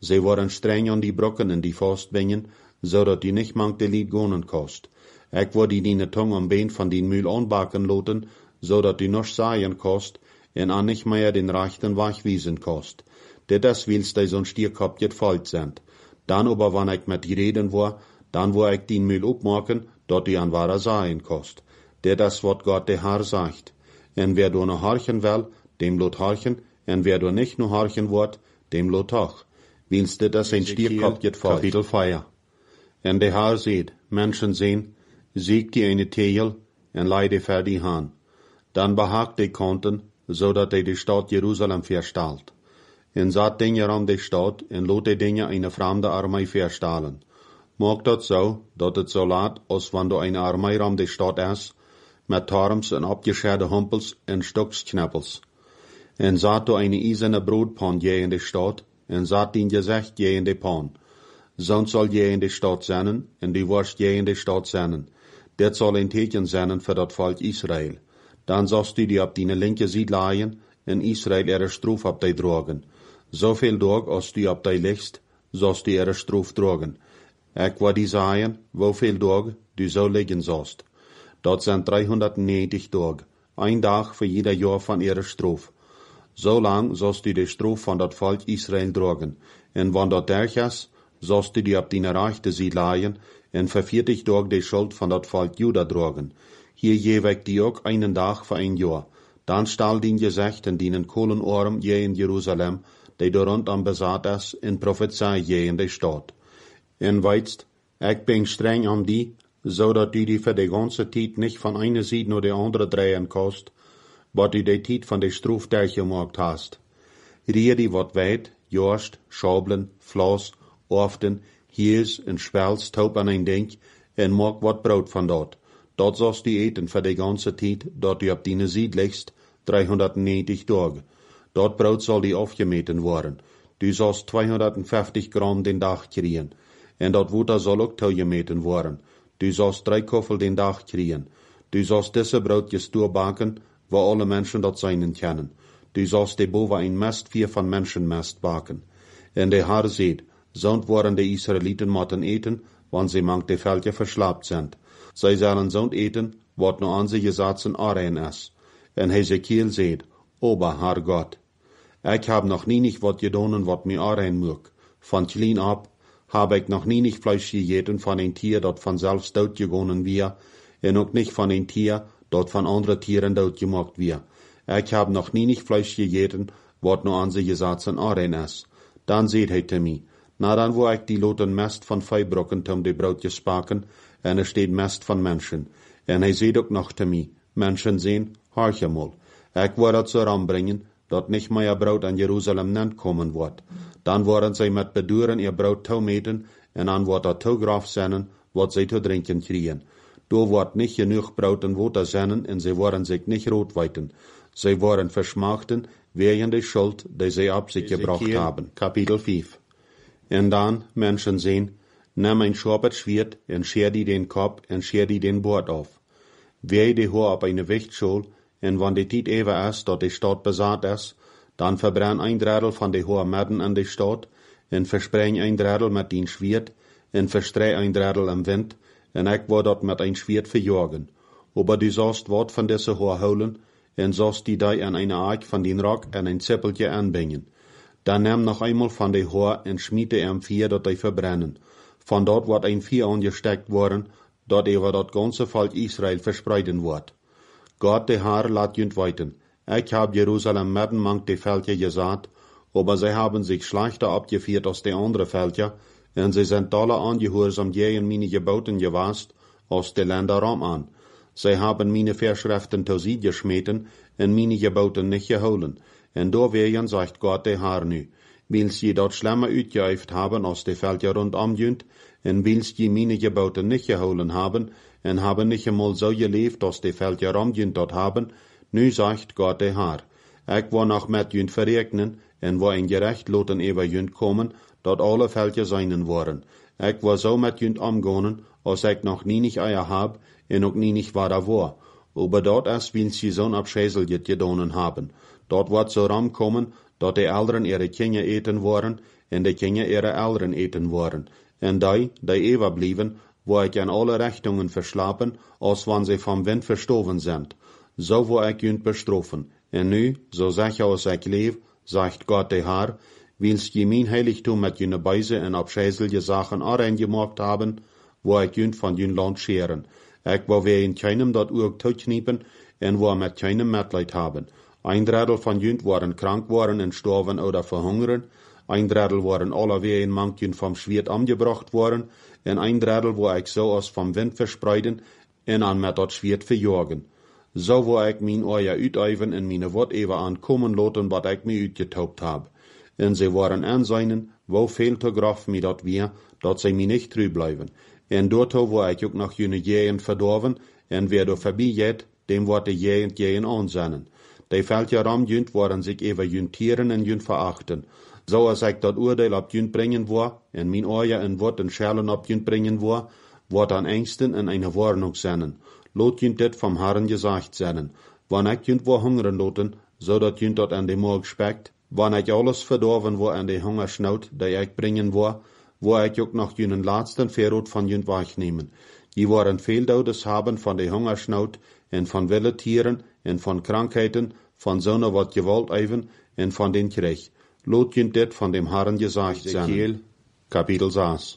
Zij waren streng aan die brokken in die vastbingen, zodat die nicht mank de lied gonen kost. Ik word die die tong am been van die mühl aanbakken loten, zodat die noch saaien kost, en an nicht mehr den rechten Weg wiesen kost. Dit willst die zo'n stierkop jet volt zijn. Dan aber wann ik met die reden war, dan wou ik die mühl opmaken, dat die an wahrer saaien kost. Dit wat Gott de Herr sagt. En wer do noch harchen will, dem lot harchen, en wer do nicht noch harchen wordt, dem lot toch. Willst dit een stierkop jet volt. Kapitel 4. En de Herr seht, Menschen sehen, siegt die eine Tegel, en leide ver die Haan. Dan behagt die konten, zodat hij de stad Jeruzalem verstalt. En zat dingen om de stad, en lot de dingen eine fremde armee verstalen. Maak dat zo, dat het zo laat, als wanneer eine armee om de stad is, met torms en opgescherde humpels en stokskneppels. En zat do eine eiserne broodpan je in de stad, en zat in gezicht je in de pan. Zo'n zal je in de stad zijn, en die worst je in de stad zijn. Dit zal een teken zijn voor dat volk Israël. Dan zost u die op die linke zijde laaien, en Israël er stroef op die drogen. Zoveel dag als die op die licht, zost u er stroef drogen. Ik wou die zeggen, hoeveel dag du zo liggen zost. Dat zijn 390 dagen, een dag voor jeder jaar van ihre stroef. Zo lang zost u de stroef van dat volk Israël drogen. En wanneer dat derg is, zost u die op die rechte zijde laaien, en voor 40 dagen de schuld van dat volk Juda drogen. Hier geef ik die ook einen dag voor een jaar. Dan stal dien gezicht en dienen kolenoorm je in Jeruzalem, die door rondom bezat is, en profetie je in de stad. En weitst, ik ben streng aan die, zodat u die voor de ganze tijd niet van eine zijde naar de andere draaien kost, wat u de tijd van de stroef dergemaakt hast. Rier die wat wijd, jorst, schabelen, vlas, often, hiers en spels taub aan een ding, en maak wat brood van dat. Dat zost u eten voor de ganze tijd, dat u op die zijde ligst, 390 dagen. Dat brood zal die afgemeten worden. Du zost 250 gram den dag krijgen. En dat water zal ook toegemeten worden. Du zost 3 koffel den dag krijgen. Du zost deze broodjes toebakken, waar alle mensen dat zijn kennen. Du zost de boven een mest 4 van mensenmest bakken. En de Herr zegt, zo'n worden de Israëlieten moeten eten, want ze mank de veldje verslaapt zijn. Zij zullen zo'n eten, wat nu aan ze gezatzen arein is. En Hezekiel zegt, Ober Herr Gott, ik heb nog niet wat gedaan wat mij arein moet. Van klein ab heb ik nog niet vlees gegeten van een tier dat vanzelf doodgegaan weer, en ook niet van een tier dat van andere tieren doodgemaakt weer. Ik heb nog niet vlees gegeten wat nu aan ze gezatzen arein is. Dan zegt hij te mij, na dan wil ik die loten mest van vijbrokken om de broodjes bakken, en er steht mest van mensen. En hij zegt ook nog te mij, mensen zien, hartje mal, ik wil dat zo aanbrengen, dat niet meer brood aan Jeruzalem nent komen wordt. Dan worden zij met beduren ihr brood toemeten, en dan wordt dat toegraf zijn, wat zij te drinken krijgen. Door wordt niet genoeg brood en water zijn, en zij worden zich niet roodwijten. Zij worden versmachten, wegen de schuld, die zij op zich gebracht hebben. Kapitel 5. En dan, mensen zien, neem een scherpet zwaard, en scher die den kop, en scher die den boord af. Weeg die hoor op een wichtschol, en wanneer de tijd even is, dat de stad bezat is, dan verbrenn een drittel van de hoor midden in de stad, en verspreng een drittel met die zwaard, en verstrei een drittel im wind, en ik word dat met een zwaard verjagen. Aber du sollst wat van deze hoor houden, en sollst die die an eine Ark van die Rock en een zippeltje aanbingen. Dan neem nog eenmaal van de hoor en schmiede hem 4 dat die verbrennen. Van dort wordt een 4 angesteckt worden, dat over dat ganze volk Israël verspreiden wordt. Gott de Herr laat junt weten, ik heb Jeruzalem midden mank de veldje gezaad, aber zij hebben zich slechter opgevierd als de andere veldje, en zij zijn dolle aangehoorzaam je in meine geboten gewaast, als de Länder rom aan. Zij hebben meine Verschriften te ziet geschmeten, en meine geboten niet geholen. En doorwegen zegt Gott de Herr nu, wils je dat schlimmer uitgeüft hebben als de veldje rondom junt, en wils je meine geboten niet geholen hebben, en hebben niet eenmaal zo geleefd als de veldje rondjunt dat hebben, nu zegt Gott de Herr, ik wil nog met junt verrekenen, en wil een gerecht loten over junt komen, dat alle veldje zijnen worden. Ik wil zo met junt omgaan, als ik nog niet eier heb, en ook niet waar dat war. Aber dat is wils je zo'n abscheiseljet gedonen hebben. Dat wordt zo ramkomen, dat de Eltern ihre Kinder eten worden, en de kingen ihre Eltern eten worden, en die eeuwig blieben, wo ik in alle Richtungen verslapen, als wann sie vom Wind verstoven sind. So wo ik junt bestrafen. En nu, so sicher als ik leef, sagt Gott de Herr, willst je mijn heiligtum met jene Beise en abscheiselje Sachen areingemacht haben, wo ik junt van jun Land scheren. Ik wo wir in keinem dat Urg totkniepen, en wo met keinem Mitleid haben. Ein Drittel von junt waren krank worden en storven oder verhungern, ein Drittel waren alle wie in manchen vom Schwert angebracht worden, en ein Drittel wo ik so als vom Wind verspreiden, en an met dat Schwert verjagen. So wo ik mijn oja uiteiven en meine Wort even aankomen loten wat ik me uitgetaupt heb. En ze waren aanzijnen, wo veel te graf me dat weer, dat ze me niet trouw blijven. En doorto wo ik ook nog jene jeën verdorven, en wer door voorbij gaat, dem wordt de jeën aanzennen. Die veldje ram junt waren zich even juntieren en junt verachten. Zo als ik dat oordeel op junt brengen wou, en mijn oja en Wort en schellen op junt brengen wou, wordt aan engsten en eine Warnung zennen. Lot junt dit vom Herren gesagt zennen. Wann ik junt wo hungeren loten, zodat junt dat aan de morgen spekt, wann ik alles verdorven wo aan de hungersnood, die ik brengen wo ik ook nog junen laatsten verrood van junt wegnemen. Die waren veel dodes haben van de hungersnood, en van wilde tieren, en van krankheden, van zonne wat gewalt even, en van den Krieg. Lot junt dit van dem Herren gesagt zennen. Kapitel 6.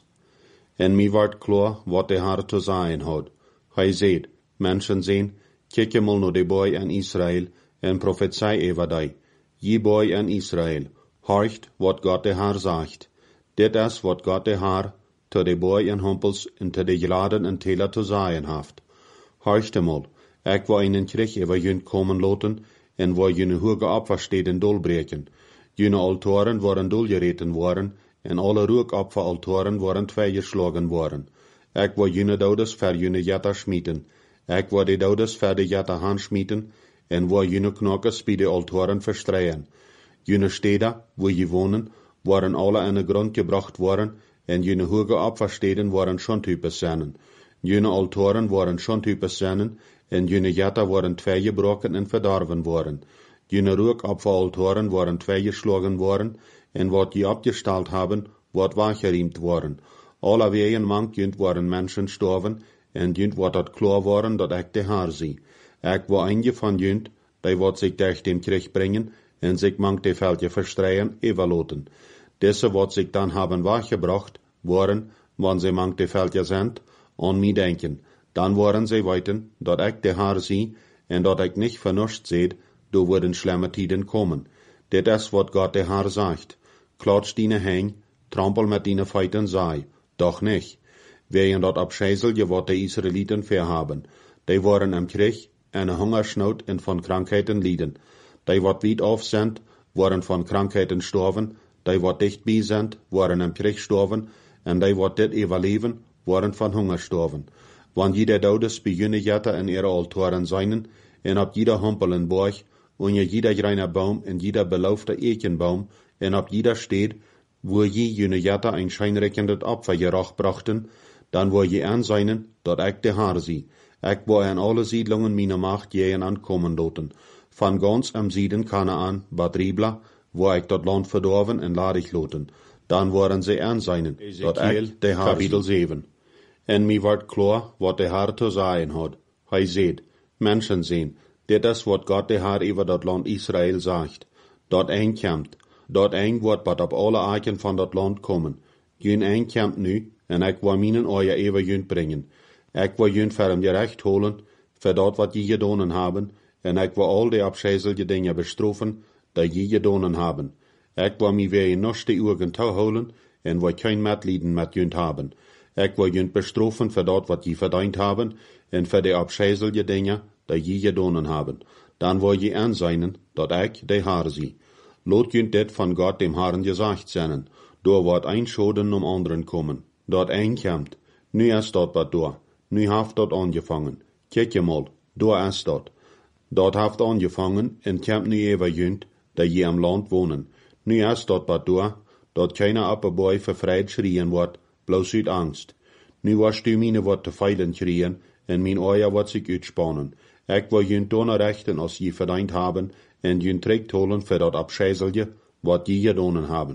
En mi wordt klar wat de Herr te zeggen had. Hij zei, mensen zien, kijk mal naar de boy in Israël, en prophezei over die. Je boy in Israël, horcht wat God de Herr sagt. Dit is wat God de Herr te de boy in Humpels en te de geladen en teler te zeggen heeft. Horcht mal, ik wil in een Krieg over junt komen loten, en wil jene hoge opversteden dolbreken. Jene altoren waren dolgereten worden, en alle rookopferaltoren waren tweegeslagen worden. Ik wil jene dodes ver jene jetta schmieden. Ik wil de dodes ver de jetta hand schmieden, en wil jene knokkers bij de altoren verstreien. Jene steden, wo je wonen, waren alle in de grond gebracht worden, en jene hoge opversteden waren schon types zennen. Jene altoren waren schon types zennen, en jene jetta waren tweegebroken en verdorven worden. Jene rookopferaltoren waren tweegeslagen worden, en wat je opgesteld hebben, wordt weggeriemt worden. Alle wegen mank junt waren mensen storven, en junt wordt het klaar worden dat ik de Herr zie. Ik wil eentje van junt, die wordt zich durch den Krieg brengen, en zich mank de veldje verstreien, evaluoten. Deze wordt zich dan hebben weggebracht worden, wanneer ze mank de veldje zijn, aan mij denken. Dan worden ze weten, dat ik de Herr zie, en dat ik niet vernuscht zet, door worden schlimme tijden komen. Dit is wat God de Herr sagt. Klotsch dine heen, trampel met dine feiten sei, doch nicht. Wegen dat abscheiselje wat de Israeliten verhaben. Die waren im Krieg, eine Hungersnood en van krankheiten lieden. Die wat weit auf sind, waren van krankheiten storven, die wat dichtbij sind, waren im Krieg storven, en die wat dit überleven, waren van Hunger storven. Wann jeder dodes bij jene jette in ihre altoren seinen, en op jeder Humpel en Borg, und jeder greiner Baum en jeder beloofde Eichenbaum, en op jeder steed, wo je jene jette ein scheinreckendet Opfer geroch brachten, dann wo je aanzijnen, dat ik de Herr zie. Ik wo in alle siedlungen meine Macht jeën ankommen loten. Van ganz am Sieden Kanaan, Bad Ribla, wo ik dat Land verdorven en ladig loten. Dan worden ze aanzijnen, dat ik de Herr Kapitel 7. En mi wordt klar, wat de Herr te zeggen had. Hij zeet, mensen zien, dit is wat God de Herr over dat Land Israël zegt. Dat een komt, dat een wordt wat op alle eiken van dat land komen. Jun een komt nu, en ik wil mijn oja even junt brengen. Ik wil junt voor hem gerecht holen, voor dat wat je gedonen hebben, en ik wil al die abscheiselje dingen bestrafen, die je gedonen hebben. Ik wil mij weer in noste uren houden, en wil geen medlijden met junt hebben. Ik wil junt bestrafen voor dat wat je verdiend hebben, en voor de abscheiselje dingen, die je gedonen hebben. Dan wil je aanzijnen, dat ik de Herr zie. Lot junt dit van God dem Herren gezegd zijn, door wordt een schoden om anderen komen. Dat een komt, nu is dat wat door, nu heeft dat aangevangen. Kijk je mal, door is dat. Dat heeft aangevangen en komt nu even junt, dat je am land wonen. Nu is dat wat door, dat keiner op een boy vervrijd schrien wordt, bloos uit angst. Nu was du mine wat te feilen schrien, en mijn oja wat zich uitspannen. Ik wil junt donnerrechten als je verdiend hebben, en junt trekt holen voor dat abscheiselje, wat je gedonen hebben.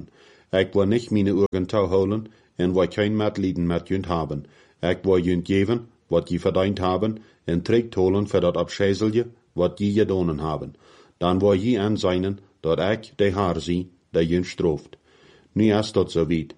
Ik wil nicht meine Augen holen, en wil kein Medliden met junt haben. Ik wil junt geven, wat je verdient haben, en trägt holen voor dat abschäselje, wat je gedonen haben. Dan wil je aanzien, dat ik de haar zie, die junt strooft. Nu is dat zo weit,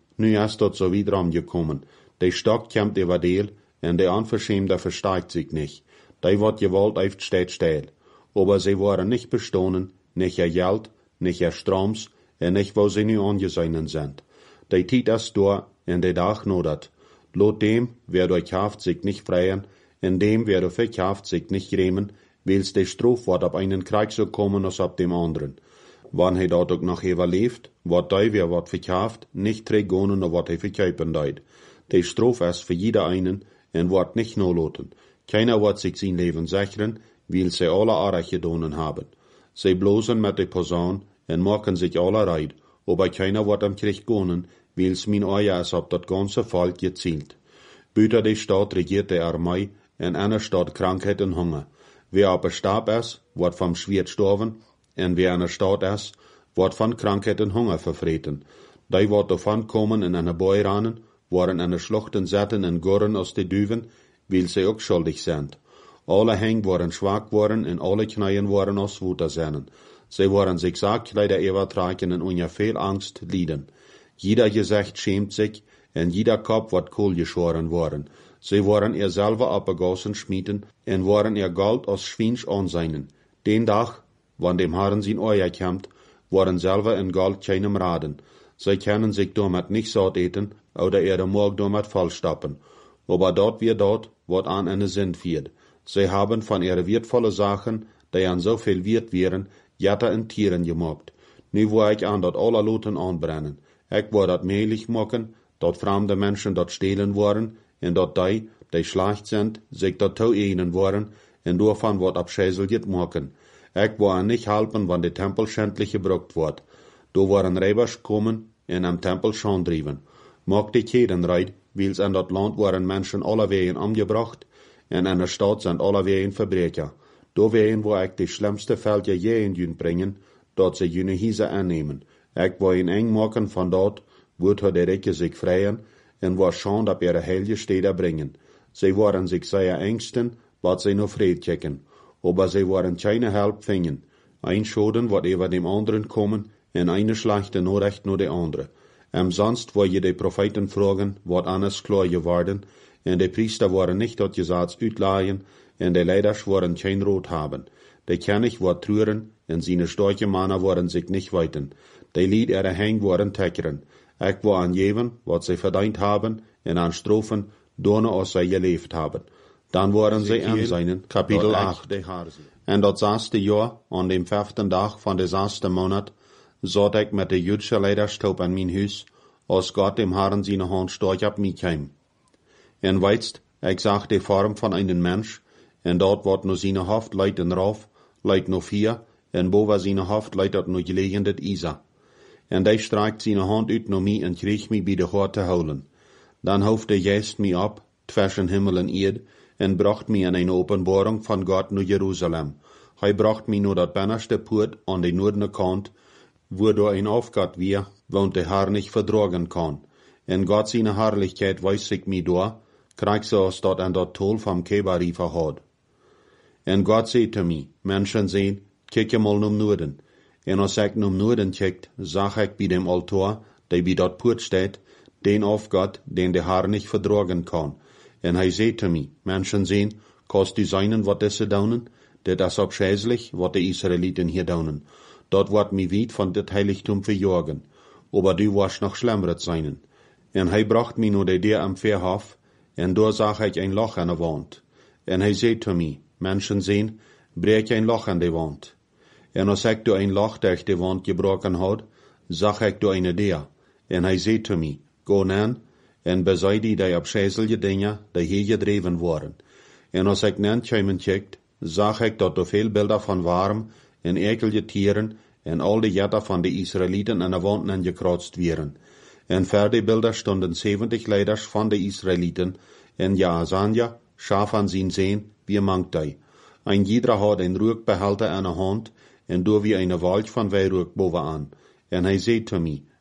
ramgekommen. De Stock kämmt über deel, en de Unverschämte versteigt sich nicht. Die wat gewollt heeft steht still. Aber sie waren nicht bestohlen, nicht ihr Geld, nicht ihr Stroms, en nicht wo sie nu angesehen sind. Die Tiet ist da, en de Dag nodat. Lot dem, wer durch Haft sich nicht freien, en dem, wer durch verkauft sich nicht remen, wils de Strof wat ab einen Krieg so kommen als ab dem anderen. Wann he dort auch noch überlebt, wat die wer wat verkauft, nicht trägonen noch wat he verkaufen deut. De Strof ist für jeder einen, en wat nicht no loten. Keiner wird sich sein Leben sichern, weil sie alle Arach gedonen haben. Sie blosen mit de Posaun, en machen sich alle reit, aber keiner wird am Krieg gonen, weil's min Eier ist ab dat ganze Volk gezielt. Büter de Stadt regiert de Armee, en einer Stadt Krankheit und Hunger. Wer aber starb ist, wird vom Schwert sterben, en wer einer Stadt ist, wird von Krankheit und Hunger verfreten. Die wird davon kommen in eine Bäu rannen, waren eine Schluchten setzen en Gurren aus de Düven, weil sie auch schuldig sind. Alle Hänge waren schwach worden en alle Kneien waren aus Wuter sennen. Sie waren sich Saakkleider übertragen en unja viel Angst lieden. Jeder Gesicht schämt sich, en jeder Kopf wird kohl geschoren worden. Sie waren ihr selber abgegossen schmieden, en waren ihr Gold aus Schwinsch anseinen. Den Tag, wann dem Herrn sein Euer kämmt, waren selber in Gold keinem Raden. Sie können sich damit nicht satt eten, oder ihre Morg damit vollstappen. Aber dort wie dort, wat an eine Sinn führt. Sie haben von ihren wertvollen Sachen, die an so viel wert wären, Jatter in Tieren gemacht. Nu wo ich an dort alle Loten anbrennen. Ich wo dat mehlig machen, dort fremde Menschen dort stehlen worden, en dort die schlecht sind, sich dort zu ihnen worden, en davon wird abschäselt machen. Ich wo an nicht helfen, wann der Tempel schändlich gebrucht wird. Da waren Räbers kommen, en am Tempel schon driven. Mag die Keden reit, weil's an dat Land waren Menschen aller Wegen umgebracht, en an der Stadt sind aller Wegen Verbrecher. Da wegen wo ich die schlimmste Fälle je in Jün bringen, dort sie jüne Hiese annehmen. Ich wo ihn eng machen von dort, wo der Recke sich freien, en wo schon ab ihre Helge Städte bringen. Sie waren sich sehr ängsten, wat sie noch Fried checken. Aber sie waren keine Help fingen. Ein Schoden wird über dem anderen kommen, en eine schlechte Nachricht nur der andere. Sonst, wo je die Propheten fragen, wird alles klar geworden, en die Priester waren nicht dort Gesetz utleihen, en die Leiders waren kein Rot haben. Die König wird trüren, en seine starke Männer waren sich nicht weiten. Die Lied ihre Hänge waren teckern. Ich war angeben, was sie verdient haben, en an Strophen, donne aus sie gelebt haben. Dann waren sie an seinen Kapitel 8. En dat 6. Jahr, an dem 5. Tag von der 6. Monat, zat ik met de Jüdische Leiderstop an mein Hus, als Gott dem Herrn seine Hand stark ab mich heim. En weitst, ich sag die Form von einem Mensch, en dort wird nur seine Haft leiten rauf, leit nur 4, en boven seine Haft leitet nur gelegen det Isa. En die streikt seine Hand uit naar mij en kreeg mij bij de Haar te houden. Dan hoofd de Geest mij ab, zwischen Himmel en Erd, en bracht mij in een openbaring van God naar Jeruzalem. Hij bracht mij naar dat binnenste poort aan de noordelijke kant, wo door een Aufgat weer, want de Herr nicht verdragen kan. En God seine Herrlichkeit weist sich mij door, krijg zoals dat en dat tol vom Kebari verhoud. En God zei te mij, mensen zien, kijk je mal naar Noorden. En als ik naar Noorden kijkt, zag ik bij dem Altar, die bij dat poort staat, den Aufgat, den de Herr nicht verdragen kan. En hij zei te mij, mensen zien, kost u seinen wat deze daunen, dit is abschäßlich, wat de Israeliten hier daunen. Dat wordt mij weit van dit heiligtum verjagen, aber du warst noch schlimmeret seinen. En hij bracht mij naar de deur am Verhof, en daar zag ik een loch aan de wand. En hij zei te mij, mensen zien, breek een loch aan de wand. En als ik door een loch durch de wand gebroken had, zag ik door een deur. En hij zei te mij, go nan, en bezij die abschäßige dingen, die hier gedreven worden. En als ik nan kwamen kijkt, zag ik dat er veel beelden van warm en ekelige tieren en al de jetten van de Israëlieten aan de wanden gekratzt werden. En voor die beelden stonden 70 leiders van de Israëlieten, en Jaazania, schaf aan zijn zeen, wie mangt hij. Ein jeder had een rookbehalter aan de hand, en door wie een walch van weirook bovenaan. En hij zei te mij,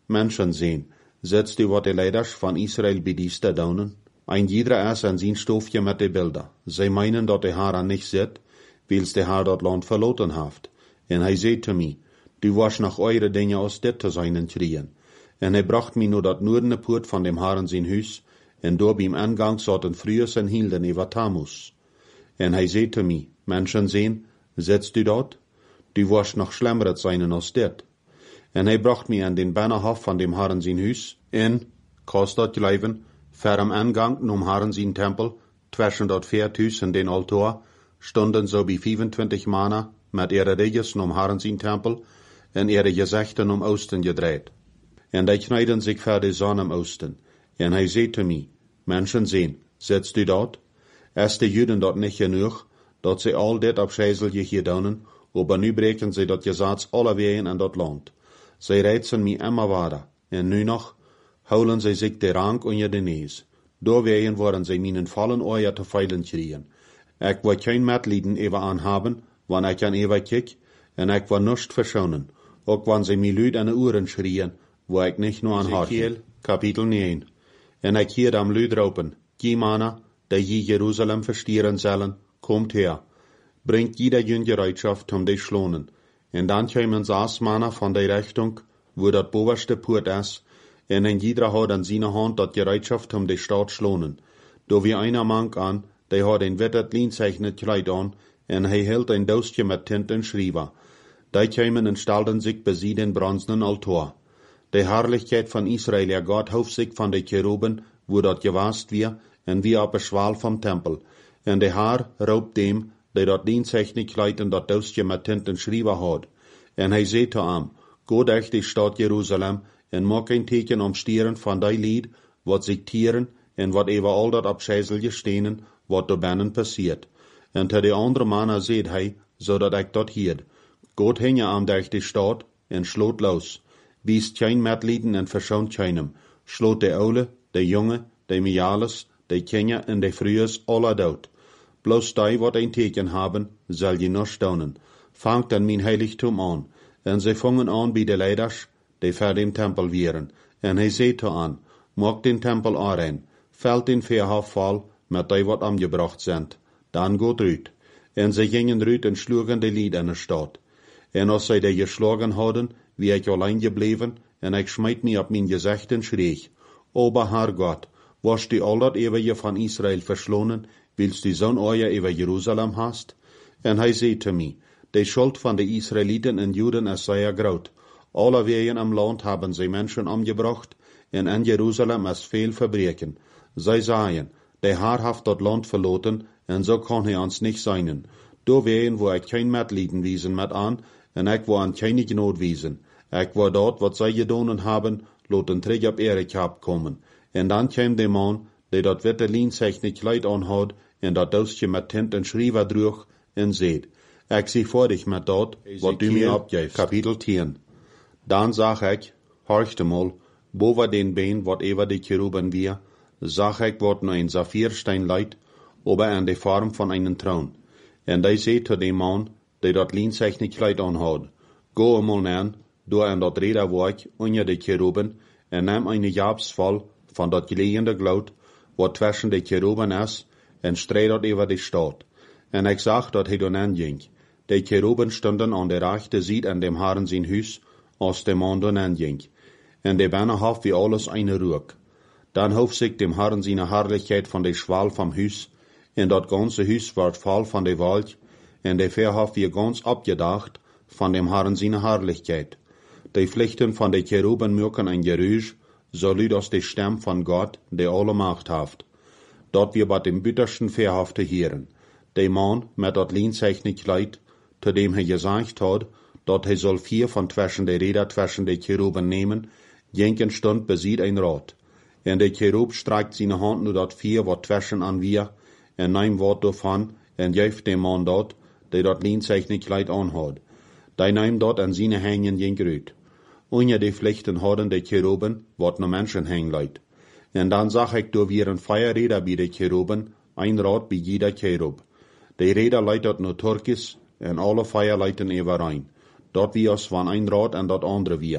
Menschen sehen, setzt du wat de leiders van Israël bedieste daunen? Ein jeder is aan zijn stoofje met de Bilder. Zij meinen dat de Haar aan nicht zit, wils de Haar dat land verloten heeft. En hij zei te mij, du was nog eure dingen als dit te zijn trien. En hij bracht mij nu dat noordene poort van dem Haar in zijn huis, en door beim Angang zaten Frühers en hielden over Tamus. En hij zei te mij, Menschen sehen, setzt du dort? Du was noch schlimmeret zijn als dit. En hij bracht mij aan den Bannerhof van dem Haar in zijn huis, en, kost dat gelijven, ver am Angang nom Herren zijn Tempel, zwischen dat Veerthuis en den Altor, stonden so wie 25 Manner met ihre Reges nom Herren zijn Tempel en ihre Gezichten om Osten gedreht. En die kneiden sich ver de Sonne am Osten. En hij zei te mij, Menschen sehen, setzt du dort? Is de Juden dort nicht genug, dat sie all dit abscheiselje hier daunen, aber nu breken sie dat Gesetz alle wegen in dat Land. Sie reizen mij immer weiter, en nu noch, houden zij zich de rank onder de neus. Doorwegen worden zij mijnen vallen oor te feilen kriegen. Ik wil geen medelijden even aanhaben, wanneer ik aan even kijk, en ik wil niets verschonen, ook wanneer zij mij luid aan de oren schrien, waar ik niet nur aan hoor. Kapitel 9. En ik hier am luid roepen, die mannen, die je Jeruzalem verstieren zullen, komt her. Bringt jeder jün Gereitschaft om die schlonen. En dan komen 6 mannen van de richting, wo dat bovenste poort is, en een jeder had aan zijn hand dat Gereitschaft om de stad schlonen. Do wie einer mank aan, die had een wittet lienzeichnet kleid aan, en hij hield een doosje met tint en schrijven. Die kwamen en stelden zich bij sie den bronzenen Altor. De Herrlichkeit van Israël, ja Gott, hoofd zich van de Cheruben, wo dat gewast weer, en wie op een schwaal vom Tempel. En de Haar roopt dem, die dat lienzeichnet kleid en dat doosje met tint en schrijven had. En hij zei te hem, go durch die stad Jeruzalem, en maak een teken om stieren van die lied, wat zich tieren, en wat even al dat abscheiselje stenen, wat door binnen passiert. En te de andere mannen zei hij, zodat ik dat hield. Goed hing aan durch die stad, en sloot los. Wiest geen medlijden en verschoont keinem. Sloot de oude, de jonge, de miales, de kinderen en de vrouwen alle dood. Bloos die wat een teken hebben, zal je nog staunen. Fangt dan mijn heiligtum aan. En zij vangen aan bij de leiders, die ver dem Tempel wieren. En hij zei te aan, maak den Tempel aanrein, veld den Veerhof vol, met die wat aangebracht zijn. Dan gaat uit. En zij gingen uit en sloegen de lied in de stad. En als zij die geslagen hadden, wie ik alleen gebleven, en ik smijt mij op mijn gezicht en schreeg, Ober Herr Gott, was du al dat eeuwige van Israël verslonen, willst du zo'n oor over Jeruzalem hast? En hij zei te mij, de schuld van de Israëlieten en Juden is zeer groot. Alle wegen am Land haben sie Menschen umgebracht, en in Jeruzalem is veel verbreken. Zij zeiden, de Herr heeft dat land verloten, en zo kan hij ons niet zijn. Door wegen wo ik geen medlijden wiesen met aan, en ik wil aan geen genood wiesen. Ik wil dat wat zij gedaan hebben, laten terug op ihre kap komen. En dan kwam de man, die dat witte lienzeichnet kleid aanhad, en dat doosje met tint en schrijver droeg, en zei, ik zie voor dich met dat, wat du mij opgeeft. Kapitel 10. Dan zag ik, horchte mal, boven den been wat over de Cheruben weer, zag ik wat nu een Saphirstein leidt, ober aan de vorm van een troon. En die zei te de man, die dat lienzeichnet kleid aanhad, go eenmaal neer, door aan dat rederwerk onder de Cheruben, en neem een jabsval van dat geleende gloed, wat tussen de Cheruben is, en streed dat over de stad. En ik zag dat hij dan aanging. De Cheruben stonden aan de rechte zijde aan dem Herren zijn huis, als de man dan aanging. En de Bannerhof wie alles eine rook. Dan hoofd zich dem Herren zijn herrlichkeit van de schwaal vom huis, en dat ganze huis werd vol van de wolk, en de Veerhof wie ganz abgedacht van dem Herren zijn herrlichkeit. De vlechten van de Cheruben maken een geruisch, so luid als de stem van Gott, die alle Macht heeft. Dat wir bei dem bittersten Veerhof te hieren. De man met dat lienzeichnet kleid, te dem hij gezegd had, dat hij zal 4 van tussen de Räder tussen de Cheruben nemen, jenken stond beziet een rad. En de Cherub streikt zijn hand nu dat 4 wat tussen aan weer, en neemt wat daarvan, en geeft dem man dat, die dat lienzeichnet kleid aanhad. Die neemt dat en zijn hängen jenk uit. Onder de vlechten hadden de Cheruben, wat naar mensen hang leidt. En dan zag ik door weer een feierräder bij de Cheruben, een rad bij jeder Cherub. De räder leidt dat naar Turkis, en alle feier leiden overeen. Dat wie als van een rad en dat andere weer.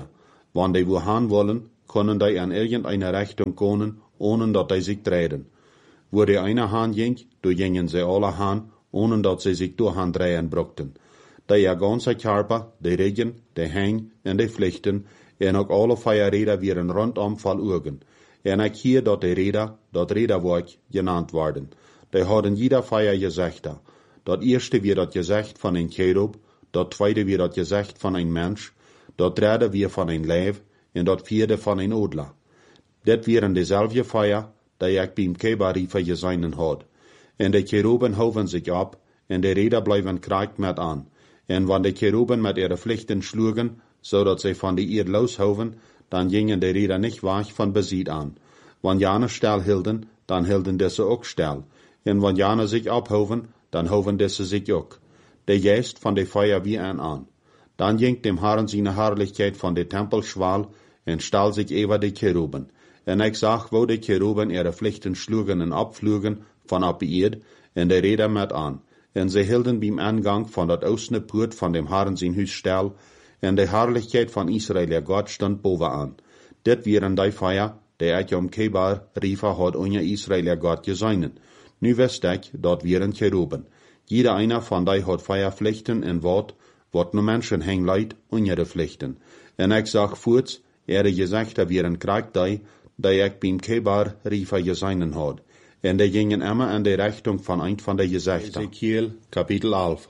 Wann die wo haan wollen, können die an irgendeine Richtung gehen, ohne dass die sich drehen. Wo die eine haan ging, do gingen sie alle haan, ohne dass sie sich durch haan drehen brauchten. Die ganze Körper, die Regen, die Hang en die Pflichten, en ook alle Feierräder werden rondom verloren. En ik hier dat die Räderwerk genannt worden. Die hadden jeder Feier Gezichter. Dat eerste weer dat gezicht van een cherub, dat tweede weer dat gezicht van een mens, dat derde weer van een leeuw, en dat vierde van een odler. Dit waren dezelfde Feier, die ik beim Kebariefer gezien had. En de cheruben houden zich op, en de Räder blijven kraakt met aan. En wanneer de cheruben met ihre Pflichten schlugen, zodat sie von die Erde loshoven, dann gingen die Räder nicht weg von Besied an. Wenn jene still hielden, dann hielden diese auch still. En wenn jene sich abhoven, dann hoven diese sich auch. Der Geist von der Feuer wie an. Dann ging dem Herrn seine Herrlichkeit von der Tempelschwal und stall sich über die Cheruben. En ich sag, wo die Cheruben ihre Pflichten schlugen und abflugen von ab die Erde, en der Räder mit an. En sie hielden beim Eingang von dat Ostne Poort von dem Herrn sein Hus still, en de Herrlichkeit von Israel, der Gott, stand bovenaan. Dit waren die Feier, die ik om Kebar Riefer had onder Israel, der Gott, gezien. Nu wist ik, dat waren cheruben. Jeder einer von die had Feierpflichten en wat nu Menschen heen leidt onder de Pflichten. En ik zag voorts, gezichter waren krijgt die ik beim Kebar Riefer gezien had. En die gingen immer in de Richtung van een van de gezichter. Ezekiel, Kapitel 11.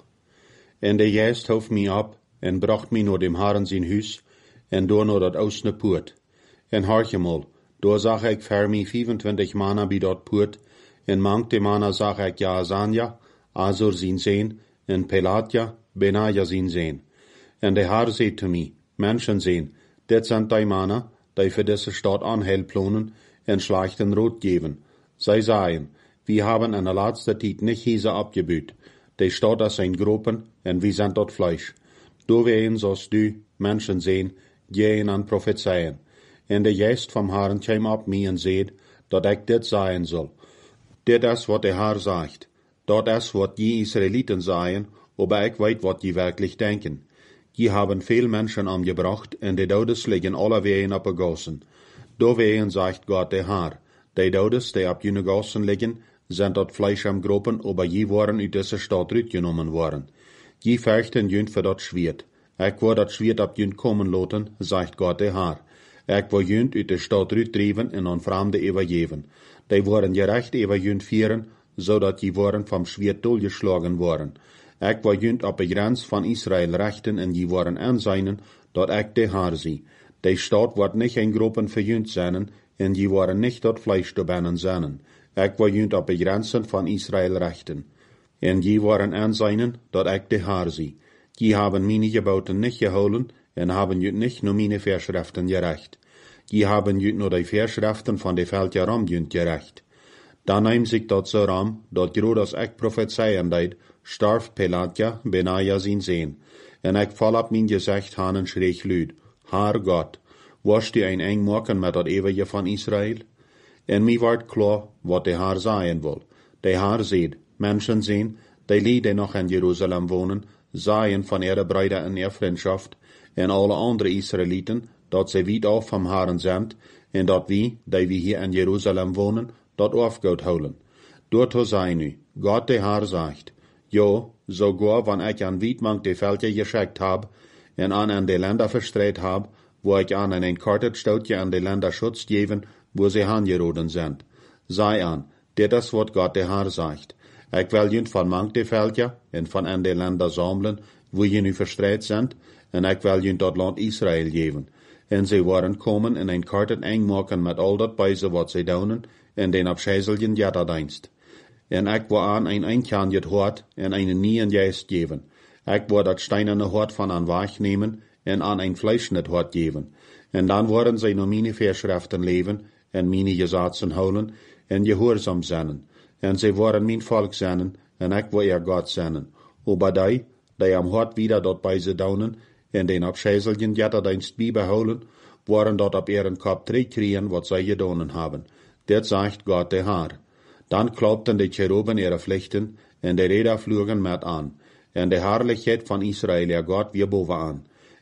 En de Geest hoofd mij op, en bracht mij naar dem Herrn zijn huis, en door naar dat Ostne Poort. En hartje mal, door zag ik voor mij 25 mannen bij dat poort, en mankte mannen zag ik Jaazania, Azur zijn zeen, en Pelatja, Benaja zijn zeen. En de Herr zei te mij, Menschen zeen, dit zijn die mannen, die voor deze stad aanheil planen, en Schlachten rood geven. Zij zeiden, wir haben in der laatste tijd nicht Hiese abgebüht, die Stadt ist ein Gruppen, en wir sind dort Fleisch. Du wehen sollst du, Menschen sehen, gehen an prophezeien. En de Geest vom Herrn kwam op mij en zeid, dat ik dit zeggen zal. Dit is wat de Herr sagt. Dat is wat die Israeliten sagen, aber ik weet wat die wirklich denken. Die haben veel Menschen umgebracht, en de Dodes liggen alle ween op de gossen. Du wehen sagt Gott de Herr. De Dodes, die op jene gossen liggen, sind dort Fleisch am Gruppen, aber je waren uit deze stad uitgenomen worden. Je vechten jünt voor dat Schwert. Ik wil dat Schwert op jünt komen laten, zegt Gott de Herr. Ik wil jünt uit de stad uitdrijven en aan vreemden overgeven. Die worden gerecht over jünt vieren, zodat je worden vom Schwert doorgeslagen worden. Ik wil jünt op de grens van Israël rechten en je worden aanzien, dat ik de Herr zie. Die stad wordt niet in groepen voor jünt zijn, en je worden niet dat Fleisch te binnen zijn. Ik wil jünt op de grenzen van Israël rechten. En je worden aanzien, dat ik de Herr zie. Je hebben meine Geboten niet gehouden, en hebben jünt niet nur meine Verschriften gerecht. Je hebben jünt nur die Verschriften van de Veldje ram jünt gerecht. Dan neemt zich dat zo ram, dat groot als ik profezeien deed, starf Pelatja, Benaja zijn zeen. En ik val op mijn gezicht aan en schreeg luid, Herr God, was die een eng maken met dat eeuwige van Israël? En mij wordt klaar wat de Herr zeggen wil. De Herr zegt, Menschen zien, die lieden nog in Jeruzalem wonen, zeggen van ihre Brüder en ihre Vriendschaft, en alle andere Israëlieten, dat ze weit af vom Herrn zijn, en dat wie, die we hier in Jeruzalem wonen, dat aufgoed houden. Doorto zei nu, Gott de Herr zegt, jo, sogar wann ich an Wiedmank de Veldje geschickt hab, en an de Länder verstreit hab, wo ich an ein kartet stoutje an de Länder Schutz geven, wo sie hangeroden sind. Sei an, dit is wat Gott de Herr zegt. Ik wil jünt van mank de Veldje, en van an de Länder sammeln, wo je nu verstreit sind, en ik wil jünt dat Land Israël geven. En ze worden komen en een kartet eng maken met al dat bijze wat ze doen, en den abscheiseljen jatterdienst. En ik wil aan een eindkanjet hort en een nieuwen geest geven. Ik wil dat steinerne hort van aan weg nemen en aan een fleischnet hort geven. En dan worden zij naar mijn Verschriften leven en mijn gezaten houden en gehoorzaam zijn. En zij worden mijn volk zijn en ik wil ihr God zijn. Aber die am hort wieder dat bij ze doen en den abscheiseljen jatterdienst bijbehouden, worden dat op ihren kop terugkriegen wat zij gedaan hebben. Dit zegt Gott de Herr. Dan klopten de cheruben ihre Pflichten, en de Räder flogen met aan. En de Herrlichkeit van Israël, ihr Gott, wir bovenaan.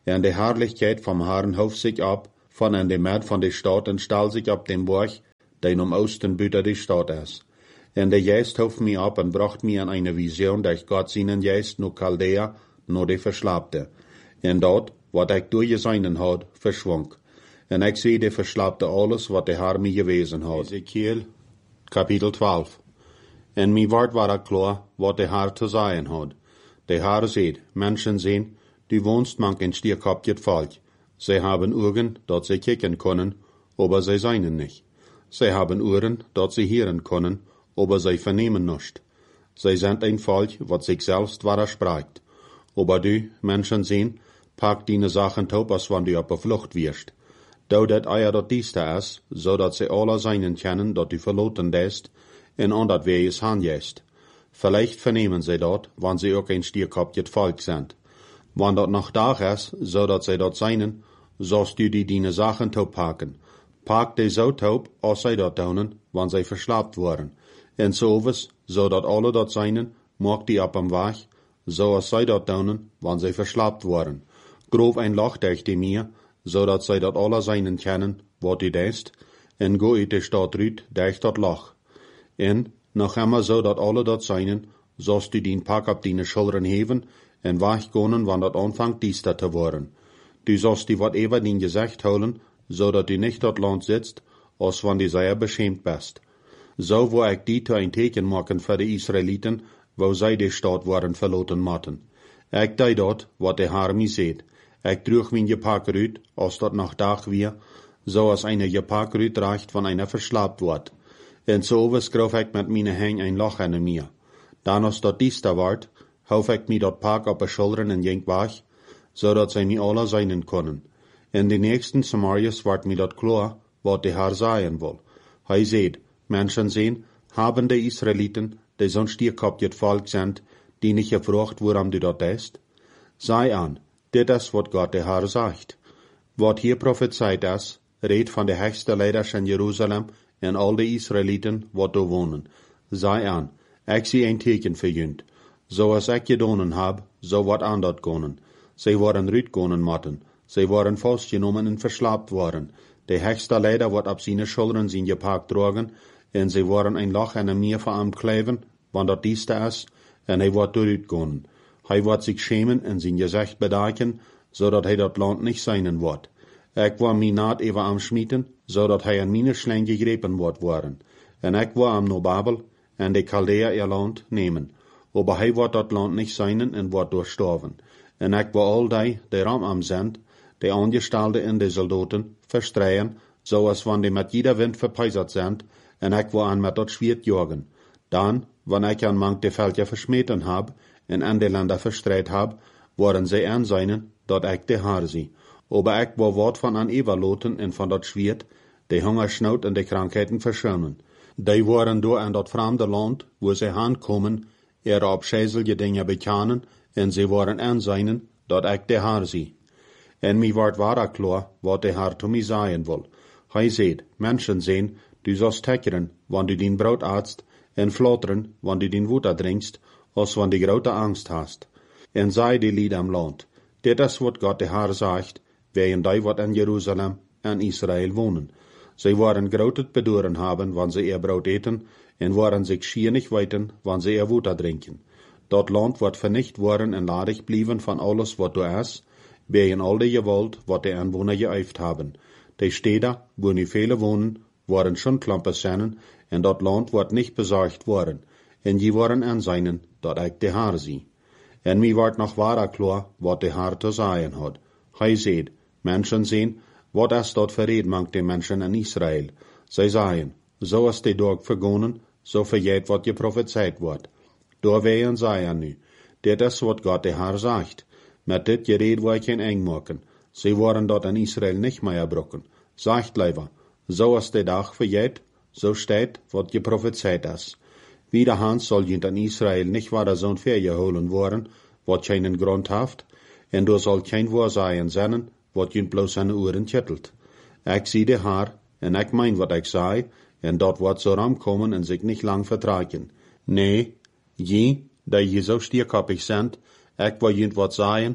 En de Herrlichkeit vom Herrn hof sich ab, von in de Mad von de Stadt en stal sich ab dem Berg, den Osten buiten de Stadt is. En de Geist hof mich ab en bracht mich an eine Vision, dat Gott seinen Geist no Chaldea, no de Verslapte. En dort, wat ik doorgezien had, verschwonk. En ik zie de verslapte alles wat de Herr mij gewezen had. Ezekiel, kapitel 12. En mij war klar, wat de Herr te zeggen had. De Herr zegt, Menschen zien, du wohnst mank in stierkopjet Volk. Sie haben Augen, dat sie kicken können, aber sie seien nicht. Sie haben Ohren, dat sie hören können, aber sie vernehmen nicht. Sie sind ein Volk, wat sich selbst widerspricht. Aber du, Menschen sehen, pack deine Sachen taub, als wann du auf der Flucht wirst. Du dat eier dat dieste is, zodat sie alle seinen kennen, dat du verloten dest, en an dat wir es handjest. Vielleicht vernehmen sie dort, wann sie auch ein stierkopjet Volk sind. Wann dat noch dag is, zodat sie dort seinen, sollst du die deine Sachen taub packen. Pack die so taub, als sie dort taunen, wann sie verslapt worden. En sowas, zodat alle dort seinen, mag die ab am Weg, so als sie dort taunen, wann sie verslapt worden. Grof ein Loch durch die mir, zodat zij dat alle seinen kennen, wat u deest, en go uit de stad ruit, durch dat Loch. En, nog immer zo dat alle dat seinen, zost u dien pak op die schulteren heven, en weggonen, wann dat aanvangt diester te worden. Du zost die wat ever dien gezegd houden, zodat u nicht dat land sitzt, als wann die sehr beschämt best. Zo wo ik die te een teken maken voor de Israëlieten, wo zij de stad waren verloten matten. Ik deed dat, wat de Herr mij zegt. Ik droeg mijn gepak uit, als dat nog dag weer, zoals een gepak uitdraagt van een verslaapt wordt. En zo schroef ik met mijn hang een loch aan mir. Dan als dat diester wordt, hoef ik mij dat pak op de schoulderen en ging weg, zodat zij mij alle zijn kunnen. En de nächsten Samariërs wordt mij dat klaar, wat de Herr zeggen wil. Hij zegt, Menschen zien, haben de Israëlieten, die zo'n stierkopjet volk zijn, die niet gevraagd waarom du dat deest? Sei aan, dit is wat Gott de Herr sagt. Wat hier prophezeit is, redt van de höchste leiders in Jeruzalem en al de Israëlieten wat daar wonen. Sei aan, ik zie een teken voor junt. Zoals ik gedonen heb, zo wat aan dat konen. Zij worden uitkonen matten. Zij worden vastgenomen en verslaapt worden. De höchste leider wordt op zijn schulteren zijn gepak drogen, en zij worden een loch en een meer van hem kleven, want dat dieste is, en hij wordt uitkonen. Hij wordt zich schämen en zijn gezicht bedekken, zodat hij dat land niet zijn wordt. Ik wil mij naad even am schmieten, zodat hij aan mijn schleen gegrepen wordt worden. En ik wil am no Babel en de Chaldea ihr land nemen. Aber hij wordt dat land niet zijn en wordt doorstorven. En ik wil al die ram am zijn, de Angestellte en de soldaten, verstreien, zoals wann die met jeder wind verpeisert zijn, en ik wil aan met dat Schwert jagen. Dan, wanneer ik aan mank de Völker verschmeten heb, en aan de Länder verstreit heb, worden zij aan zijn, dat ik de Herr zie. Aber ik wil wat van aan overloten en van dat Schwert, de hongersnood en de krankheden verschonen. Die worden door aan dat vreemde land, wo zij aankomen, ihre abscheuliche dingen bekennen, en zij worden aan zijn, dat ik de Herr zie. En mij wordt waar klaar, wat de Herr zu mij zeggen wil. Hij zegt, Menschen zien, du sollst teckeren, wann du din Brot aatst, en flotteren, wann du din Water drinkst, als wann du grote Angst hast. En sei die Lied am Land. Dit is wat Gott de Herr sagt, wegen die wat in Jeruzalem en Israël wohnen. Sie worden grotet bedoren haben, wann sie ihr Brot eten, en worden sich schier nicht weiten, wann sie ihr Water trinken. Dat land wordt vernicht worden en ladig blijven van alles wat er is, wegen al de gewalt wat de Anwohner geëifd hebben. De steden, wo nu viele wohnen, worden schon klampen zijn, en dat land wordt niet bezorgd worden, en die worden aanzien dat ik de Herr zie. En mij wordt nog waar klaar wat de Herr te zeggen had. Hij zegt, Menschen zien, wat is dat verred mank de mensen in Israël. Zij zeggen, zo is de dag vergonnen, zo vergeet wat je prophezeit wordt. Door wij zeggen nu, dit is wat Gott de Herr sagt. Met dit gereed wil ik geen eng maken. Zij worden dat in Israël niet meer gebroken. Sagt liever, zo is de dag vergeet, zo steht wat je prophezeit is. Wiederhand soll jent in Israël nicht wieder zo'n vergeholen worden, wat geen grond heeft, en door zal geen woorzagen zijn, wat jent bloos aan de oren tjittelt. Ik zie de Herr, en ik mein wat ik zei, en dat wordt zo ramkomen en zich niet lang vertragen. Nee, je, die je zo stierkoppig zijn, ik wil jent wat zeggen,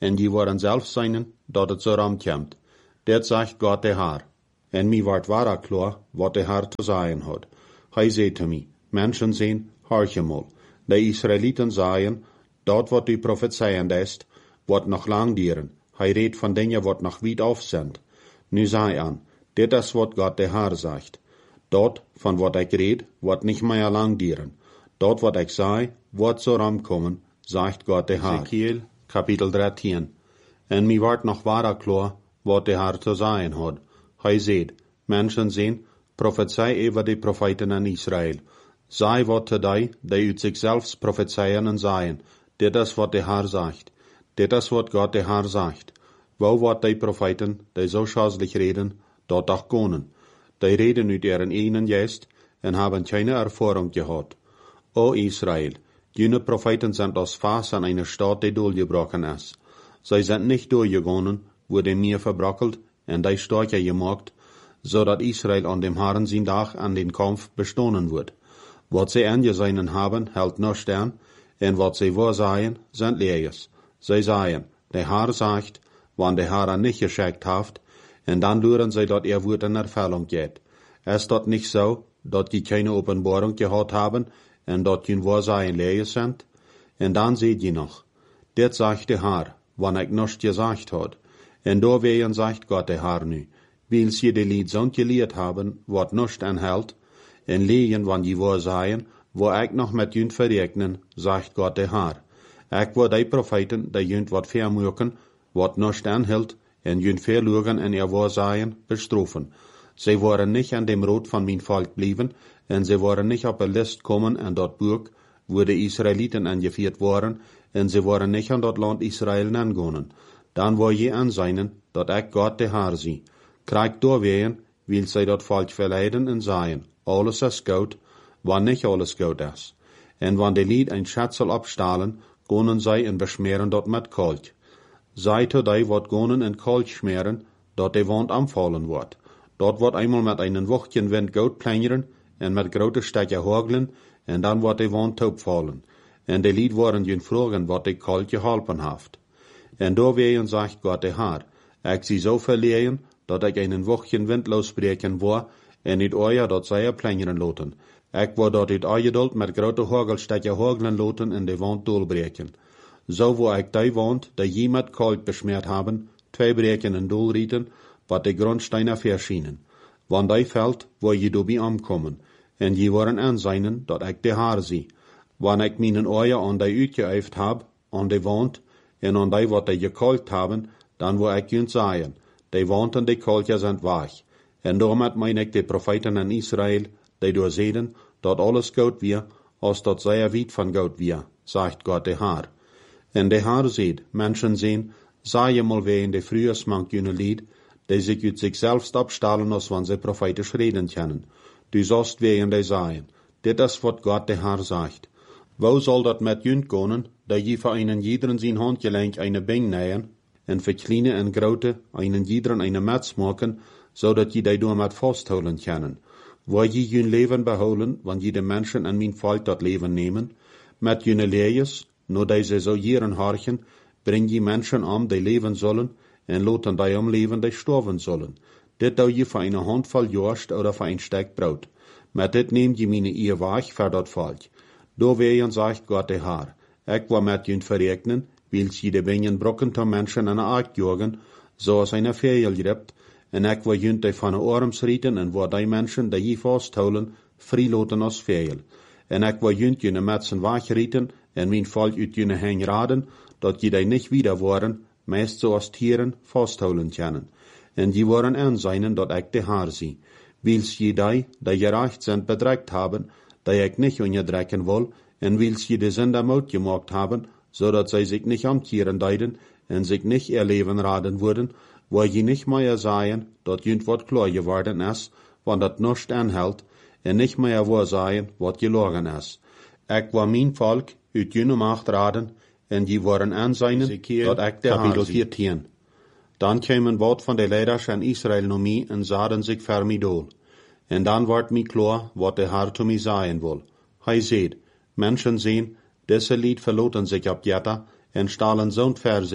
en die worden zelf zijn, dat het zo ram komt. Dit zegt God de Heer. En mij wordt waar klaar, wat de Heer te zeggen had. Hij zei te mij, mensen zijn, hoor mal. De Israëlieten zeiden, dat wat die profetieën is, wordt nog lang dieren. Hij redt van dingen wat nog weit af zijn. Nu zei aan, dit is wat God de Heer zegt. Dat, van wat ik red, wordt niet meer lang dieren. Dat wat ik zei, wordt zo ram komen, zegt God de Heer. Ezekiel, kapitel 13. En mij wordt nog waar klaar, wat de Heer te zeggen had. Hij zei, mensen zijn, profetie over de profeten in Israël. Zij wat te die uit zichzelf profetieën en zeggen, dit is wat de Heer zegt. Dit is wat God de Heer zegt. Wo wat die profeten, die zo schadelijk reden, dat toch konen. Die reden uit ihren eigenen geest en hebben keine Erfahrung gehad. O Israel, jene profeten sind als Fass an eine Stadt, die durchgebrochen ist. Sie sind nicht durchgegangen, wo die Meer verbrockelt en die Stärke gemacht, so dat Israel an dem Herrn sein Tag an den Kampf bestohlen wird. Wat sie angesehen haben, hält nicht an, en wat sie wahrsagen, sind Leers. Sie sagen, der Herr sagt, wann der Herr nicht geschickt hat, en dann luren sie, dat Wort in Erfüllung geht. Ist dat nicht so, dat die keine Offenbarung gehabt haben, en dat die Wahrsagen Leers sind? En dann seht ihr noch, dit sagt der Herr, wann ich nicht gesagt hat. En da wehen sagt Gott der Herr nu, weil sie die Lied so gelehrt haben, wat nicht enthält, en legen, wann die Wahrsagen, wo ich noch mit jünd verregnen, sagt Gott der Herr. Ich wo die Propheten, die jünd wat vermögen, wat nicht enthält, en jünd verlogen en ihr Wahrsagen bestrafen. Sie waren nicht an dem Rot von mein Volk blieben, en sie waren nicht auf der List kommen an dort Burg, wo die Israeliten angeführt waren, en sie waren nicht an dort Land Israel angegangen. Dann war je anseinen, dat ich Gott der Herr sie. Kriegt doorwehen, will sie dort Volk verleiden en sagen, alles ist gut, wann nicht alles gut ist. En wann die Lied ein Schätzel abstahlen, gonen sie en beschmeren dort mit Kalk. Sei to die wat gonen en Kalk schmeren, dat die Wand anfallen wird. Dort wird einmal mit einem Wuchtchen Wind gut plänjeren, en mit grote Stecken haglen, en dann wird die Wand taub fallen. En die Lied waren jün fragen, wat die Kalk geholpen haft. En doorwehen sagt Gott der Herr, ich sie so verlieren, dat ich einen Wuchtchen Wind losbreken war, en niet euer dat zij plänjeren loten. Ik wou dat het eugeduld met grote hagelstekken hagelen loten en de wand doorbreken. Zo wo ik die wand, die je met kalk besmeerd hebben, twee breken en doorrieten, wat de grondsteinen verschienen. Want die veld, wo je doorby aankomen, en je waren aanzijnen dat ik de Haar zie. Wanneer ik mijn ogen aan die uitgeëifd heb, aan de wand, en aan die wat die gekalkt hebben, dan wou ik junt zeggen, die wand en die kalkje zijn weg. En daarmee meen ik de profeten in Israël, die doorzeden, dat alles goed weer, als dat zij weit van goed weer, zegt God de Heer. En de Heer zegt, mensen zijn, zij mal ween de frühersmank jene lied, die zich uit zichzelf abstalen, als wanneer ze profetisch reden kennen. Du sollst ween die zeggen, dit is wat God de Heer zegt. Wo soll dat met jünd gaan, dat je voor einen jiederen zijn handgelenk eine bing nähen, en voor kleine en grote einen jiederen eine mets maken, zodat je die door met vasthouden kunnen. Waar je jun leven behouden, wanneer je de mensen en mijn volk dat leven nemen, met june lees, no die ze zo jaren harchen, breng je mensen om die leven zullen, en laten die omleven die sterven zullen. Dit doe je voor een handvol jorst oder voor een stek brood. Met dit neemt je mijn eer weg voor dat volk. Doorwegen zegt God de Heer, ik wil met jun verrekenen, wils je de bingen brokken te mensen en aak jogen, zoals een vegel ript, en ik wil junt die van de arms rieten en waar die mensen die je vasthouden, vrijloten als vegel. En ik wil junt je metsen wegrieten en mijn volk uit je heen raden, dat je die niet wieder worden, meest zoals tieren vasthouden kunnen. En die worden aanzien dat ik de Heer zie. Wils je die gerecht zijn bedreigt hebben, die ik niet onderdrukken wil, en wils je de Sünder moed gemaakt hebben, zodat zij zich niet omkeren deiden en zich niet ihr Leben raden worden, waar je niet meer zeggen dat junt wat klaar geworden is, want dat nicht aanhält, en niet meer waar zeggen wat gelogen is. Ik wil mijn volk uit june macht raden, en die worden aanzien dat ik de Kapitel 14. Dan kwam een woord van de leiders in Israël naar mij en zaden zich voor mij doel. En dan wordt mij klaar wat de Heer te mij zeggen wil. Hij zegt, mensen zien, deze lied verloten zich op jetta en stalen zo'n ver zich,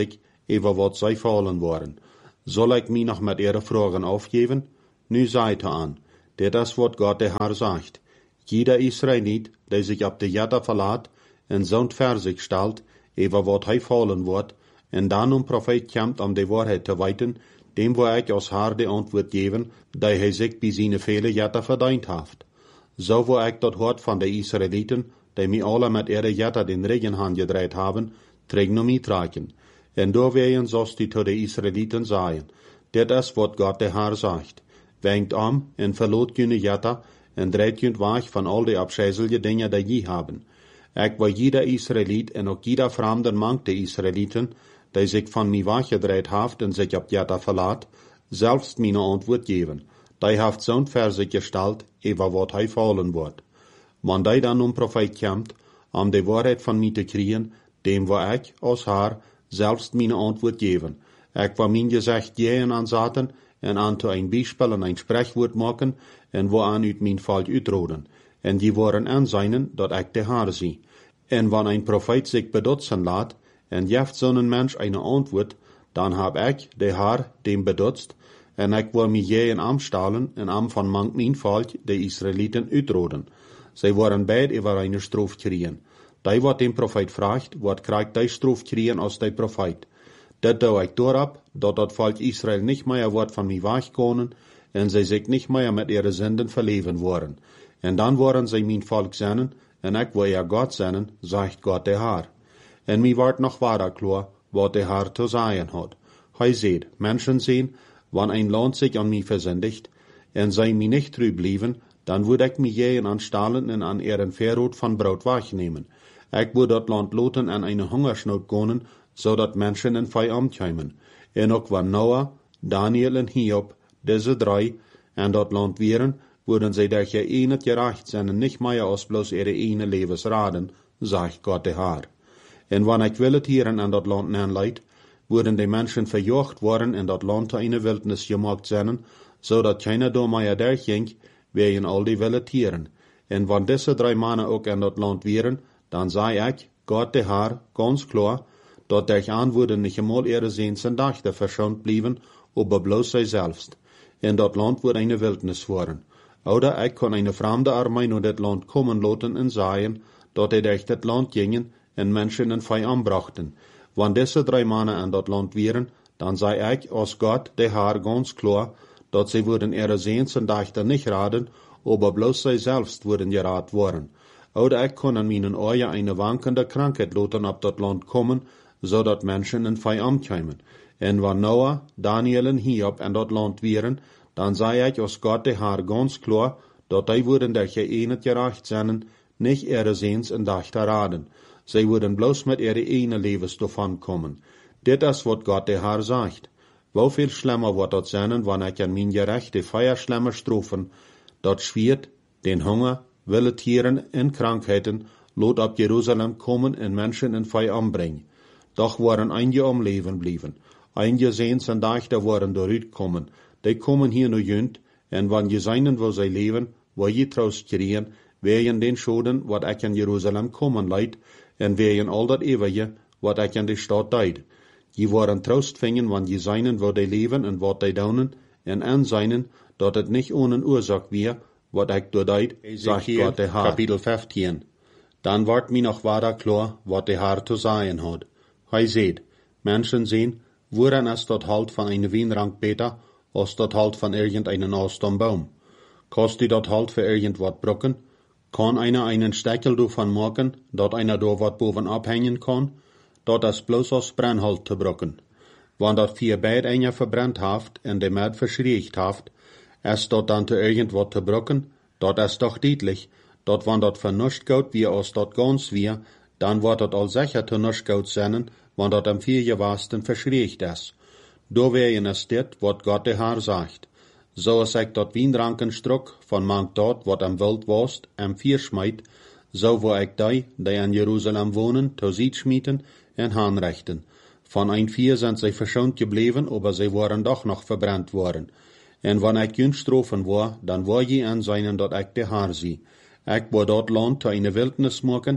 über wat zij fallen waren. Soll ik mij nog met ihre Fragen aufgeben? Nu seid an, der das Wort Gott der Herr sagt. Jeder Israelit, der sich ab der Jada verlaat, en zo'n Versich stelt, über wat hij fallen wordt, en dan Prophet komt om de Wahrheit te weten, dem wo ik als Herr de antwoord geven, dat hij zich bij zijn vele Jada verdient heeft. Zo wo ik dat hoort van de Israeliten, die mij alle met ihre Jada den Regen gedreht haben, trägt no mij traken. En door werden zoals die to de Israeliten sagen, dit is wat Gott der Herr sagt. Wenkt om en verloot jullie Jada, en dreht jullie weg van al de afscheißelijke dingen die je hebben. Ik wil jeder Israëliet en ook jeder vreemde mank de Israëlieten, die zich van mij weggedreht heeft en zich op Jada verlaat, zelfs mijn antwoord geven. Die heeft zo'n Versich gesteld, over wat hij fallen wordt. Wanneer die dan Prophet komt, om de waarheid van mij te krijgen, dem wil ik, als haar, zelfs mijn antwoord geven. Ik wil mijn gezegd geven aan zaten, en aan te een bijspel en een spreekwoord maken, en waaraan uit mijn volk uitroden. En die worden aanzien dat ik de Heer zie. En wanneer een profeet zich bedotsen laat, en geeft zo'n mens een antwoord, dan heb ik, de Heer, dem bedotst, en ik wil mij geven aanstellen, en am van mank mijn volk, de Israëlieten, uitroden. Zij worden beide over een stroof krijgen. Die wat dem profeet vraagt, wat krijgt die stroof krijgen als die profeet. Dat doe ik doorop, dat dat volk Israël niet meer wordt van mij wegkomen, en zij zich niet meer met ihre zenden verleven worden. En dan worden zij mijn volk zijn, en ik wil ihr God zijn, zegt God de Heer. En mij wordt nog waarder klaar, wat de Heer te zeggen had. Hij zegt, mensen zien, wanneer een land zich aan mij verzendigt, en zij mij niet trouw blijven, dan wil ik mij geven aanstellen en aan ihren verrood van brood wegnemen. Ik wil dat land loten en een hongersnood komen, zodat mensen in vijand komen. En ook van Noah, Daniel en Hiob, deze drie, en dat land weren, worden zij dat je enig gerecht zijn en niet meer als bloos ihre ene levensraden, zegt God de Heer. En wanneer ik wil het hier en dat land aanleid, worden die mensen verjocht worden en dat land te een wildnis gemaakt zijn, zodat keiner door mij derging, wegen al die willetieren. En wanneer deze drie mannen ook in dat land weren, dan zei ik, God de Heer, ganz klar, dat der aanwoorden niet eenmaal ihre zeense dachten verschoond blijven, aber bloos zij zelfs. En dat land wordt een wildnis worden. Oder ik kon een vreemde armee naar dit land komen laten en zeggen, dat hij durch dit land gingen en mensen in vijand brachten. Wanneer deze drie mannen in dat land waren, dan zei ik als God de Heer ganz klar, dat zij worden ihre zeense dachten niet raden, aber bloos zij zelfs worden geraad worden. Oder ik kon in mijn ogen een wankende krankheid laten op dat land komen, zodat mensen in vijand komen. En wanneer Noah, Daniel en Hiob in dat land waren, dan zei ik als God de Heer ganz klar, dat die worden der geënet gerecht zijn, niet ihre zeens en dachten raden. Zij worden bloos met ihre ene levens davon komen. Dit is wat God de Heer zegt. Hoeveel schlimmer wordt dat zijn, wanneer ik aan mijn gerechte feierschlimmer strofen, dat schwiert, den Hunger, willetieren en krankheden, lot op Jeruzalem komen en mensen in vijand brengen. Doch waren einige om leven blijven. Einige zeens en dachten worden dooruit komen. Die komen hier nu junt, en wanneer je zijn wil zij leven, wil je troost krijgen, wegen den schoden wat ik in Jeruzalem komen leid, en wegen al dat eeuwige wat ik in de stad deed. Je worden troost vingen, wanneer je zijn wil die leven en wat die doen, en aanzien dat het niet ohne oorzaak weer, wat ik door deed, zegt God de Heer. Kapitel 15. Dan wordt mij nog waarder klaar, wat de Heer te zeggen had. Hij zegt, mensen zien, woran is dat halt van een wijnrank beter, als dat halt van irgendeinen Ausdombaum? Kost die dat halt für irgendwat brokken? Kan einer einen Steckel davon maken, dat einer da wat bovenop hängen kan? Dat is bloos als brandhout te brokken. Wanneer dat vier beid einer verbrannt haft en de maat verschriegt haft, is dat dan te irgendwat te brokken? Dat is toch duidelijk, dat wanneer dat vernuscht gaat wie als dat gans weer, dan wordt dat al zeker te nuscht gaat zijn, wanneer dat am viergewasten verschriegt is. Doorwegen is dit wat God de Heer zegt. Zoals ik dat wijnranken strok van mank dat wat am wild was, am vier smijt, zo wil ik die in Jeruzalem wonen, te ziet schmieten en aanrechten. Van een vier zijn zij verschoond gebleven, aber zij waren doch nog verbrannt worden. En wanneer ik hun strofen war, dan wil je aanzien dat ik de Heer zie. Ik wil dat land te een wildnis maken,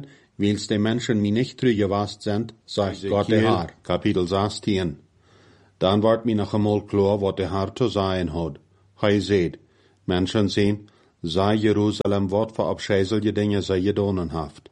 Wils die Menschen mir nicht trügewast sind, sagt Gott der Herr. Kapitel 16. Dann wordt mir noch einmal klar, wat der Herr zu sagen hat. Hij seht, Menschen sehen, sei Jerusalem wat für abscheißelige Dinge sei gedonen haft.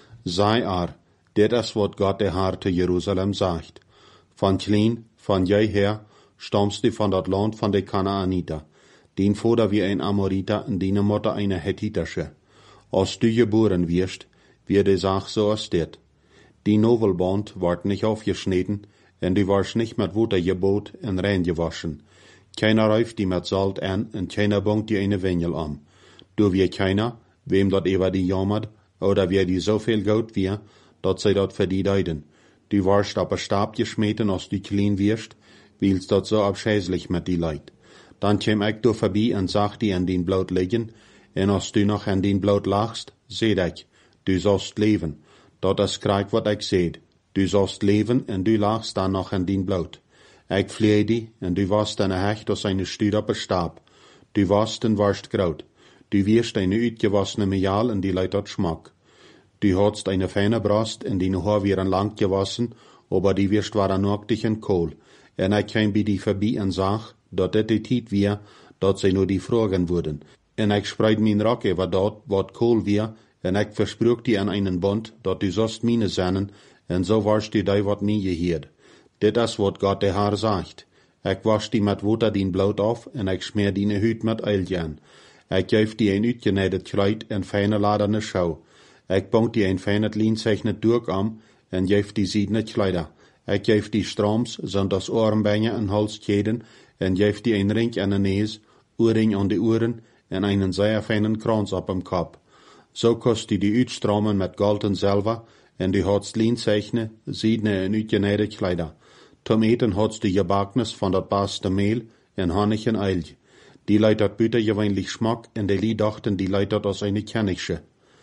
Sei dit is wat Gott der Herr zu Jerusalem sagt. Von klein, von jeher, stammst du von dat Land von de Kanaaniter. Den Vater wie ein Amoriter und deine Mutter eine Hethitische. Als du geboren wirst, wird die Sache so als dit. Die Novelband ward nicht aufgeschnitten, und du warst nicht mit Wasser gebot und rein gewaschen. Keiner reift die mit Salz an, und keiner bungt die eine Wendel an. Du wie keiner, wem dat über die jammert, oder wie die so viel Geld wir, dat sei dat für die deiden. Du warst aber Stab geschmeten, als du klein wirst, weil's dat so abscheißlich mit die Leid. Dann käm ich du vorbei und sag die an den Blut liegen, und als du noch an den Blut lachst, seht ich, du sollst leben. Dat is krijg wat ik seht. Du sollst leben, und du lachst dann noch an den Blut. Ich flehe die, und du warst eine Hecht aus eine Stüd op een Stab. Du warst und warst graut. Du wirst eine uitgewassene Mejal, und die Leid hat Schmack. Du hast eine feine Brast, und deine Haar wären lang gewassen, aber die wirst waren nacktig und kohl. Und ich kam bei die vorbei und sag, dat dit die Tiet wir, dat sie nur die Fragen wurden. Und ich spreid mein Rock über dat, wat kohl wir, und ich versprüch die an einen Bund, dat du sollst meine sennen, und so warst du die wat nie gehiert. Dit is wat Gott der Herr sagt. Ich wasch die mit Wasser den Blut auf, und ich schmier die Hüt mit Eil an. Ich geef die ein uitgenädet Kleid en feine laderne Schau. Ich bong die ein feines Lienzeichnet durch an, und geef die siedene Kleider. Ich geef die Stroms, sind das Ohrenbeine en Halskeden, en geef die ein Ring an den Nees, Ohrring an die Ohren, en einen sehr feinen Kranz op dem Kopf. So kost die uitstromen met Gold en Silber, en die hat's Lienzeichne, siedene en uitgenädet Kleider. Zum Eten hat's die Gebaknis von dat beste Mehl en Honig en Eil. Die Leid hat büter gewöhnlich Schmack, en die Lied dachten, die Leid hat aus eine Kennische.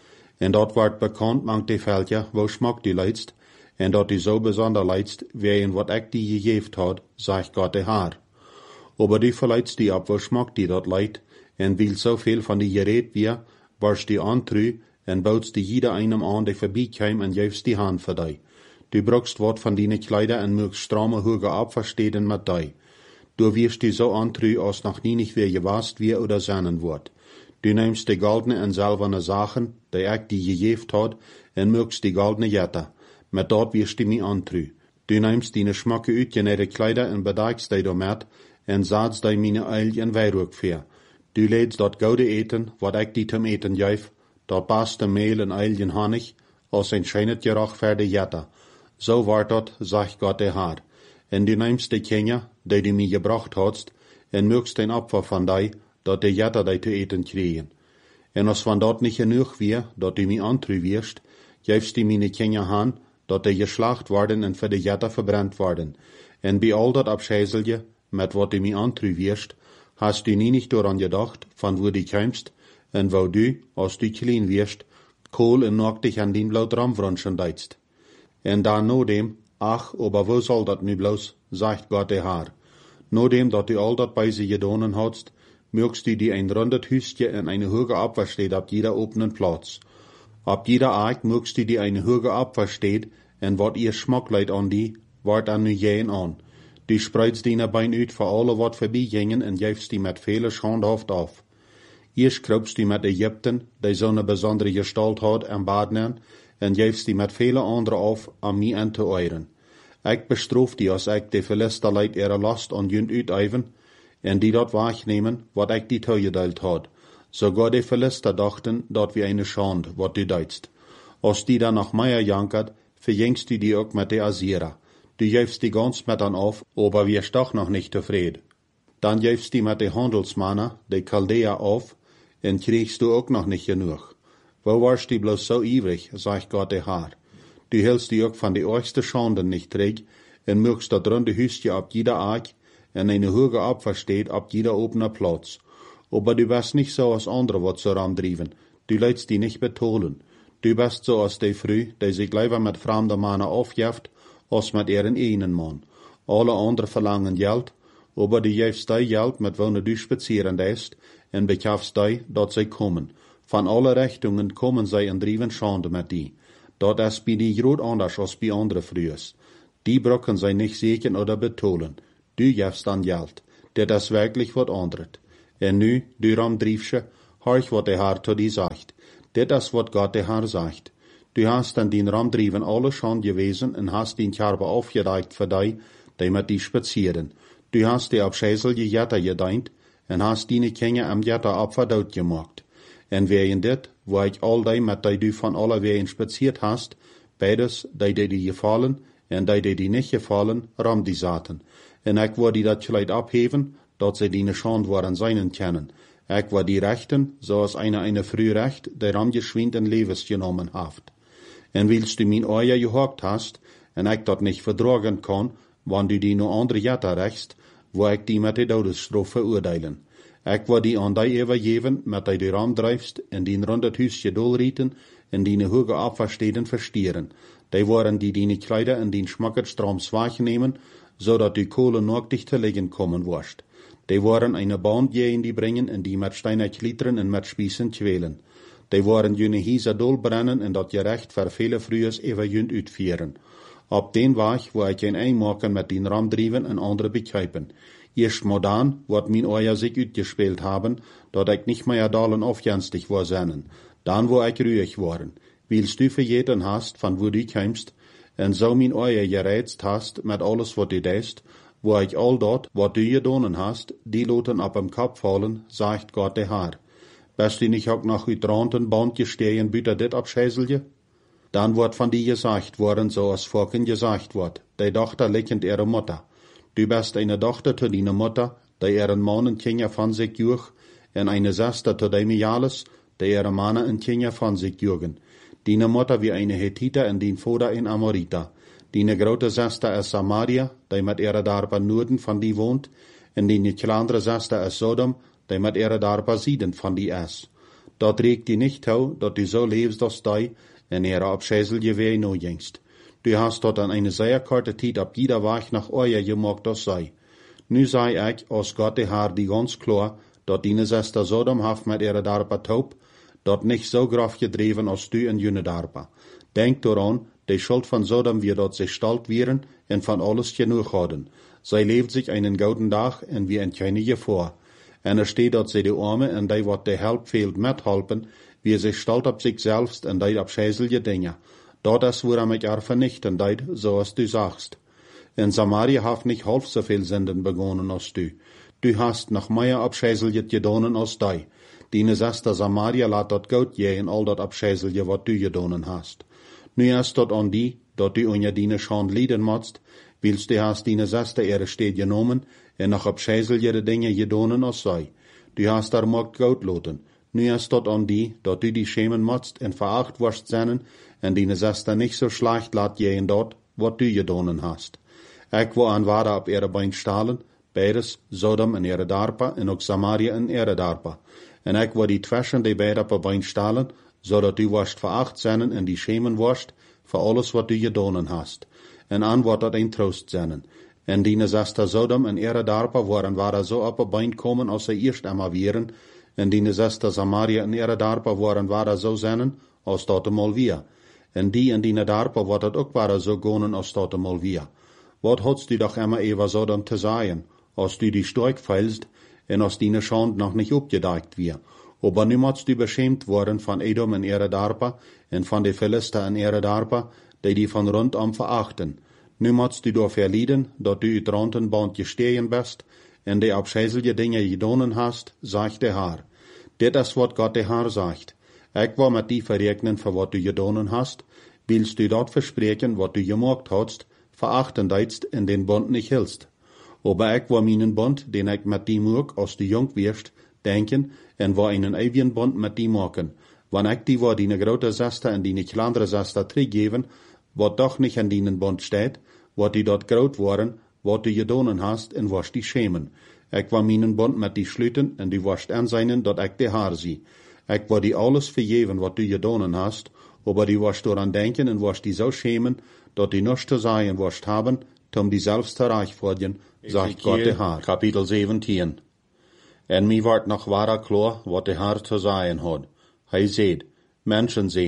En dat ward bekannt, mangt die Veldje, wo Schmack die leidst, en dat die so besonder leidst, wie en wat ik die gegeft hat, sagt Gott der Herr. Aber die verleidst die ab, wo Schmack die dat leid, en weil so viel von die geredet wir, warst die antrü, en bautst die jeder einem an, der vorbeikäm, en jefst die Hand für dich. Du brauchst wat von deine Kleider en mögst stramme Hüge abverstehen mit dich. Du wirst die so antrü, als noch nie nicht wer gewast wir oder seinen wird. Du nimmst die goldene en silberne Sachen, die ich die gegeft hat, en mögst die goldene Jette. Mit dort wirst du mich antrü. Du nimmst deine schmacke uitgenähte Kleider en bedeikst die damit, en saadst die meine Eil en Weihrug für. Du lädst dort goude eten, wat ich die zum Eten geef, dort beste Mehl en Eil en Honig, als ein scheinet Gerach für die Jette. So ward dort, sagt Gott der Herr. En du nimmst die Kinder, die du mir gebracht hast, en mögst ein Opfer von dir, dat die Jette die zu eten kriegen. En als van dort nicht genug wir, dat du mir antrü wirst, gibst du meine Kinder han, dat die geschlacht worden en für die Jette verbrannt worden. En bei all dat Abscheißelje, mit wat du mir antrü wirst, hast du nie nicht daran gedacht, von wo du kämst, en wo du, als du klein wirst, Kohl en noch dich an den Blut ramwrunschen deitst. En dan no dem, ach, aber wo soll dat nu bloß, sagt Gott der Herr. No dem, dat du all dat bei sie gedonen hast, mögst du die ein rundet Hüstje en eine Hüge abversteht ab jeder openen Platz. Ab jeder Ark mögst du die eine Hüge abversteht, en wat ihr Schmackleid an die, wart an nu jähen an. Du spreidst die Bein uit für alle wat vorbeigingen en jefst die mit viele Schandhaft auf. Eerst kroopst die mit Ägypten, die so eine besondere Gestalt hat, en Badnen, en jefst die mit viele andere auf, an mij en te euren. Ik bestroof die als ik de Philisterleid ihre Last an jünd uiteiven, en die dat wahrnehmen, wat ik die toegedeeld had. Sogar de Philister dachten, dat wie eine Schande, wat du deitst. Als die dan nach Meier jankert, verjengst du die ook met de Asira. Du jefst die ganz met an auf, aber wirst doch noch nicht tevreden. Dann jefst die met de Handelsmannen, de Chaldea auf, en kriegst du ook noch nicht genug. Wo warst du bloß so ivrig, sagt Gott der Herr. Du hältst die auch von de ersten Schanden nicht träg, en mögst dat runde Hüstje ab jeder Ark, en eine Hüge abversteht ab jeder opener Platz. Aber du bist nicht so als andere wat so ramdriven, du leidst die nicht betolen. Du bist so als de Früh, die sich lieber mit fremden Mannen aufjeft, als mit ihren eigenen Mann. Alle anderen verlangen Geld, aber du jefst die Geld, mit wonen du spazieren lässt, en bekjafst die, dat sie kommen. Von alle Richtungen kommen sie en driven Schande mit die. Dat is bij die groot anders als bij andere frühers. Die brokken zij nicht seken oder betolen. Du gevst dan geld. Dat is wirklich wat anderes. En nu, du ramdriefsche, horch wat de Herr tot die sagt. Dat is wat Gott de Herr sagt. Du hast an den Ramdrieven alles schon gewesen en hast den Kerbe aufgedeikt für die mit die spazieren. Du hast die abscheißelje Jetter gedeint en hast die Kinder am Jetter abverdaut gemacht. En wegen dit, wo ich all die mit die du von alle wegen spaziert hast, beides, die gefallen en die nicht gefallen, ram die zaten. En ik wou die dat gelijk abheven, dat ze die schand waren seinen kennen. Ik wou die rechten, zoals eine früh recht, der ram geschwind en levens genommen haft. En willst du mein Eier gehockt hast, en ik dat nicht verdragen kann, wann du die no andere Jetter rächst, wo ik die mit der Todesstrafe verurteilen. Ik wou die an die übergeben, mit die ram dreifst, en die rund het huisje dolrieten, en die hoge Abversteden verstieren. Die waren die Kleider en die schmackerstrams wegnehmen, zodat die Kohle nog dicht te liggen kommen worst. Die waren eine Band in die brengen en die met steiner klitteren en met spießen kwelen. Die waren jene Hiese dolbrennen en dat gerecht voor viele frühers even junt uitvieren. Op den Weg wo ik een einmaken met den Ramdrieven en andere bekijpen. Eerst maar dan wordt mijn Eier sich uitgespeeld haben, dat ik nicht mehr dalen aufjenstig war sennen. Dan wo ik ruhig worden. Willst du verjeten hast, van wo du keimst, en zo mijn Eier gereizt hast, met alles wat du deist, wo ich all dort, wat du gedonen hast, die loten op hem Kopf fallen, sagt Gott der Herr. Bist du nicht auch noch uitranten Band gestehen, büter dit abscheißelje? Dan wordt van die gesagt worden, zoals vorken gesagt wordt, die Tochter lickend ihre Mutter. Du bist eine Tochter zu deiner Mutter, die ihren Mann und Kinder von sich juch, en eine Schwester zu deinem Jales, die ihre Männer und Kinder von sich jugen. Deine Mutter wie eine Hethiter en dien Vater een Amorita. Deine grote Schwester is Samaria, die met ihre Darpa Norden van die woont, en deine kleinere Schwester is Sodom, die met ihre Darpa Sieden van die is. Dat regt die nicht toe, dat du so lebst als die, en ihre abscheißelje weh no jengst. Du hast dort an eine sehr korte Zeit ab jeder Weg nach euer gemacht als sei. Nu sei ich, als Gott der Herr die ganz klar, dat deine Schwester Sodom haft mit ihre Darpa taub, dat nicht so graf gedreven als du in jene Darpa. Denk daran, die Schuld von Sodom wird dort sich stalt wieren en van alles genug hadden. Zij leeft sich einen gouden Tag en wie een keine Gefahr. En er steht dat sie die Arme en die wat de help fehlt mithelpen, wie sich stalt op sich selbst en die abscheißelje Dinge. Dat is woran ich vernichten deid, zoals du sagst. In Samaria haft nicht half so viel Sünden begonnen als du. Du hast noch mehr abscheißelje gedonen als die. Deine Schwester Samaria laat dat goud je en al dat abscheißelje wat du gedonen hast. Nu is dat an die, dat du unja deine Schand lieden motst, willst du hast deine Schwester ihre Steed genomen en noch abscheißelje de Dinge gedonen als sei. Du hast daar mocht goud loten. Nu is dat an die, dat du die schämen motst en veracht warst sennen en deine Schwester nicht so schlecht laat je en dat, wat du gedonen hast. Ik wou aan Wada op ihre Bein stalen, beides, Sodom en ihre Darpa en ook Samaria en ihre Darpa. En ik wou die twischen die beide op Bein stalen, zodat du warst veracht sennen en die schämen warst, voor alles wat du gedonen hast. En aan wordt dat een troost sennen. En deine Schwester Sodom en ihre Darpa waren Wada so op Bein komen als ze eerst einmal wieren, en deine Schwester Samaria en ihre Darpa waren Wada so sennen, als dat mal wir. En die en deine Darpa wordt het ook Wada so gonen als dat mal wir. Wat hadst du doch immer Eva Sodom te sagen, als du die Stork feilst, en als deine Schand noch nicht opgedeikt wir. Aber niemals du beschämt worden von Edom en ihre Darpa, en van de Philister en ihre Darpa, die van rondom verachten. Niemals du door verlieden, dat du uit Rantenband gestehen bist, en de abscheißelje Dinge gedonen hast, sagt der Herr. Dit is wat Gott der Herr sagt. Ik wil met die verrekenen voor wat du gedonen hast, willst du dat verspreken wat du gemacht hast, verachten deitst en den Bund nicht hältst. Aber ik wil meinen Bund, den ik met die maak, als du jong wirst, denken, en wil einen ewigen Bund met die maken. Wann ik die wat die grote Schwester en die kleinere Schwester teruggeven, wat doch nicht an dienen Bund steht, wat die dort groot waren, wat du gedonen hast, en was die schämen. Ik wil meinen Bund met die sluiten, en die warst aanzijnen, dat ik de Haar zie. Ik wil die alles vergeven wat du gedonen hast, aber die warst daran denken en was die so schämen, dat die nichts zu sagen warst haben, tom die selbst te rechtvaardigen, sagt Gott der Herr. Kapitel 17. En mi wordt nog wara klar, wat de Herr zu sagen hat. Hij zeet, Menschen sehen,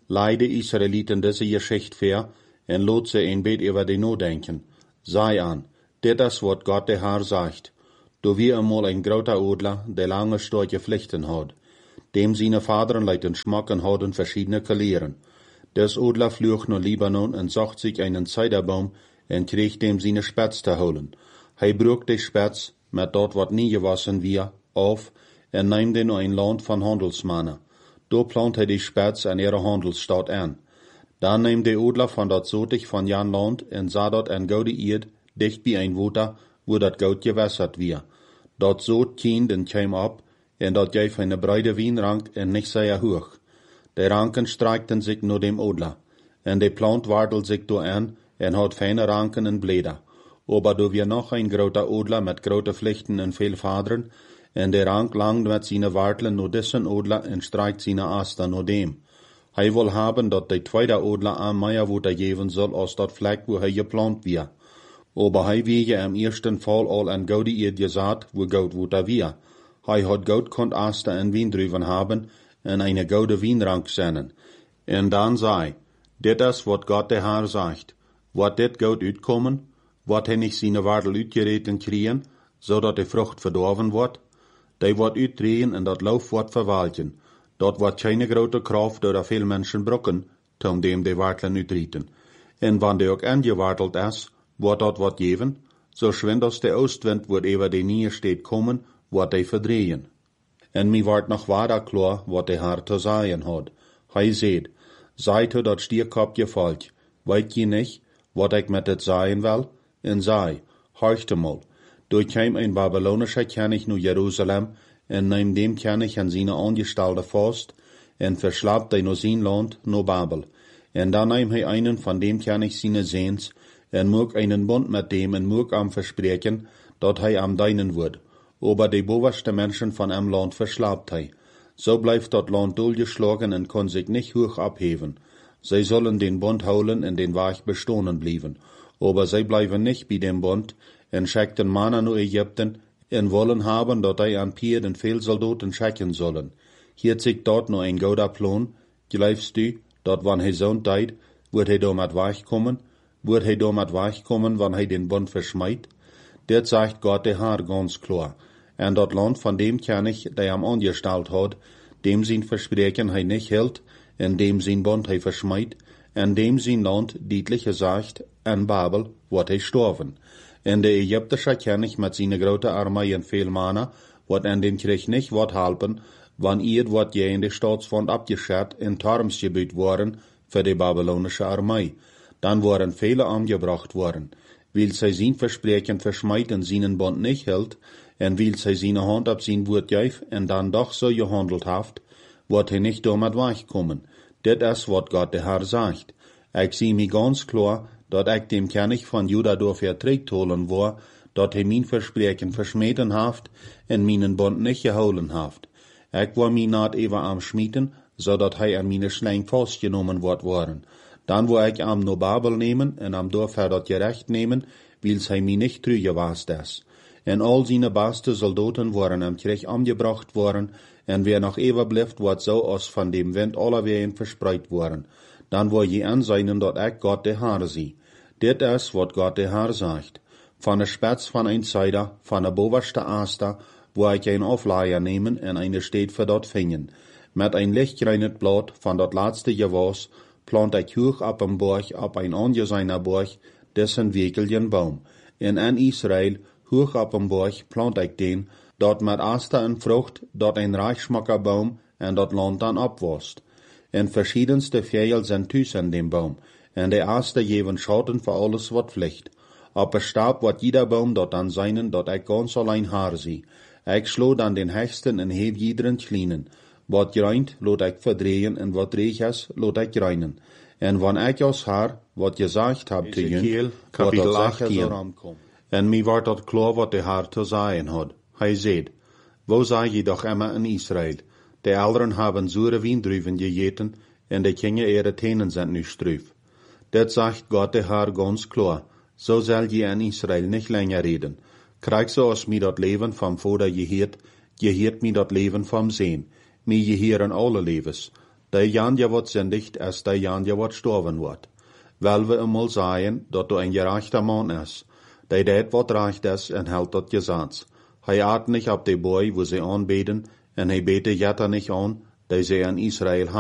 leide Israeliten diese Geschichte ver, en lot ze een beet über die no denken. Sei an, dit is wat Gott der Herr sagt. Do wie einmal ein groter Odler, der lange storche Pflichten hat. Dem seine Vaderen leiten schmacken hadden verschiedene Kalieren. Des Odler flücht nach Libanon und sucht sich einen Zeiderbaum en kriegt dem seine Spätz zu holen. Hij brucht die Spätz, met dort wat nie gewassen wir, auf en nimmt den ein Land von Handelsmannen. Do plant hij die Spätz an ihre Handelsstadt an. Dan nimmt der Odler von dort zotig von Jan Land en sah dort ein goude Erd, dicht bei ein Water, wo dat Goud gewässert wir. Dort zoot kind en käm ab, en dort geef eine breite Wienrank en nicht sehr hoch. Die Ranken streikten sich nur dem Odler, en de plant wartelt sich do an, en hat feine Ranken en Bläder. Aber do wir noch ein groter Odler mit grote Pflichten en veel Vaderen, en de Rank langt met seine Wartlen nur dessen Odler en streikt seine Aster nur dem. Hij wil haben, dat de tweede Odler aan meer Water geven soll, als dat Fleck, wo hij geplant wir. Aber hij wege am ersten Fall al een goude Erd gesaat, wo goud Water wir. Hij hat goud kont Aster en Wiendruven haben, en eine goude Wienrank sennen. En dan zei, dit is wat Gott der Herr sagt. Wat dit goud uitkommen, wat hij nicht seine Wardel uitgereten kriegen, zodat de Frucht verdorven wordt, die wordt uitdrehen en dat Lauf wordt verwalten. Dat wordt keine grote Kraft door veel Menschen brokken, tom dem de Wartlen uitrieten. En wanneer ook angewartelt is, wordt dat wat geven, so schwind als de Oostwind wordt over de Niersteed komen, wordt hij verdrehen. En mi wordt nog waarder klar, wat de Herr te zeggen had. Hij zeid, seid u dat stierkopje volk, weet je niet, wat ik met het zeggen wil? En zei, horchte mal, durch kein ein babylonischer König nu Jerusalem, en neem dem König an seine Angestalte fast, en verschlappt hij no sein Land, no Babel. En dan neem hij einen von dem König seine Sehns, en moog einen Bund mit dem en moog am verspreken, dat hij am deinen wird. Aber die boverste Menschen von am Land verschlappt hij. So bleibt dat Land durchgeschlagen en kann sich nicht hoch abheben. Sie sollen den Bund holen en den Weg bestohnen bleiben. Aber sie bleiben nicht bei dem Bund, en schickten Manna nur Ägypten, en wollen haben, dat hij an Pier den veel Soldaten schicken sollen. Hier zich dort nur ein gouder Plan, glaubst du, dat wann hij zo'n tijd, wird hij damit wegkommen, wann hij den Bund verschmeit? Dit sagt Gott der Herr ganz klar. En dat Land von dem König, der am angestalt hat, dem sein Versprechen hij nicht hält, en dem sein Bund hij verschmeit, en dem sein Land deutlich gesagt, en Babel wordt hij storven. En de Ägyptische König met zijn grote Armee en veel Manna, wordt en den Krieg nicht wat helpen, wanneer wordt je in de Staatsfond abgeschert en Tarmsgebiet worden für de babylonische Armee. Dan worden viele angebracht worden. Weil zij zijn Versprechen verschmeit en seinen Bund nicht hält, en weil zij seine Hand ab sein Wort geef en dan doch so gehandelt haft, wordt hij nicht damit wegkommen. Dit is wat Gott der Herr sagt. Ik zie mi ganz klar, dat ik dem König von Juda door verträgt holen war, dat hij mijn Versprechen verschmeten haft en meinen Bund nicht geholen haft. Ik war mi naad even am schmieden, zodat hij an meine Schlein vastgenomen wordt worden. Dan wou ik am no Babel nemen en am Dorf dat gerecht nemen, wils hij mi nicht trüge was des. En al seine beste Soldaten waren am Krieg angebracht worden, en wer noch even blijft, wordt so als van dem Wind allerwegen verspreid worden. Dan wil je aanzien dat ik Gott der Herr zie. Dit is wat Gott der Herr sagt. Van de Spätz van een Zeider, van de bovenste Aster, wo ik een Aufleier nemen en eine Steed voor dat vingen. Met een lichtgreinet Blatt van dat laatste Gewas, plant ik hoog op een borg, op een angeseiner borg, dessen wekeljen Baum. En in Israel, hoog op een borg, plant ik den, dat met Aster en Frucht, dat een reichschmacker Baum, en dat land dan opwast. En verschiedenste Vögel sind thuis an dem Baum, en de Aster geven Schatten voor alles wat vliegt. Op een stab wordt jeder Baum dat dan seinen, dat ik ganz allein haar zie. Ik slo dan den hechten en heef jiederen kleinen. Wat greint, lot ik verdrehen, en wat reich is, lot ik reinen. En wann ik als haar, wat gezegd heb te jullie, kapitel wat dat 18. En mi wordt dat klaar wat de Herr te zeggen had. Hij zei, wo sei je doch immer in Israel? De Eltern haben zure Wiendruven gegeten, en de Kinder ihre Tenen sind nu struf. Dit sagt Gott der Herr ganz klar, so soll je in Israel nicht länger reden. Krieg so aus mi dat Leben vom Vater geheert mi dat Leben vom Sehen. Mi geheeren alle Levens. De janja wat zindigt, als de janja wat storven wordt. Wel we eenmaal zeggen, dat du een gerechter man is. De deed wat recht is en houdt dat gezats. Hij aat niet op de boy, wo ze aanbeden, en hij bete jetta niet aan, die ze in Israël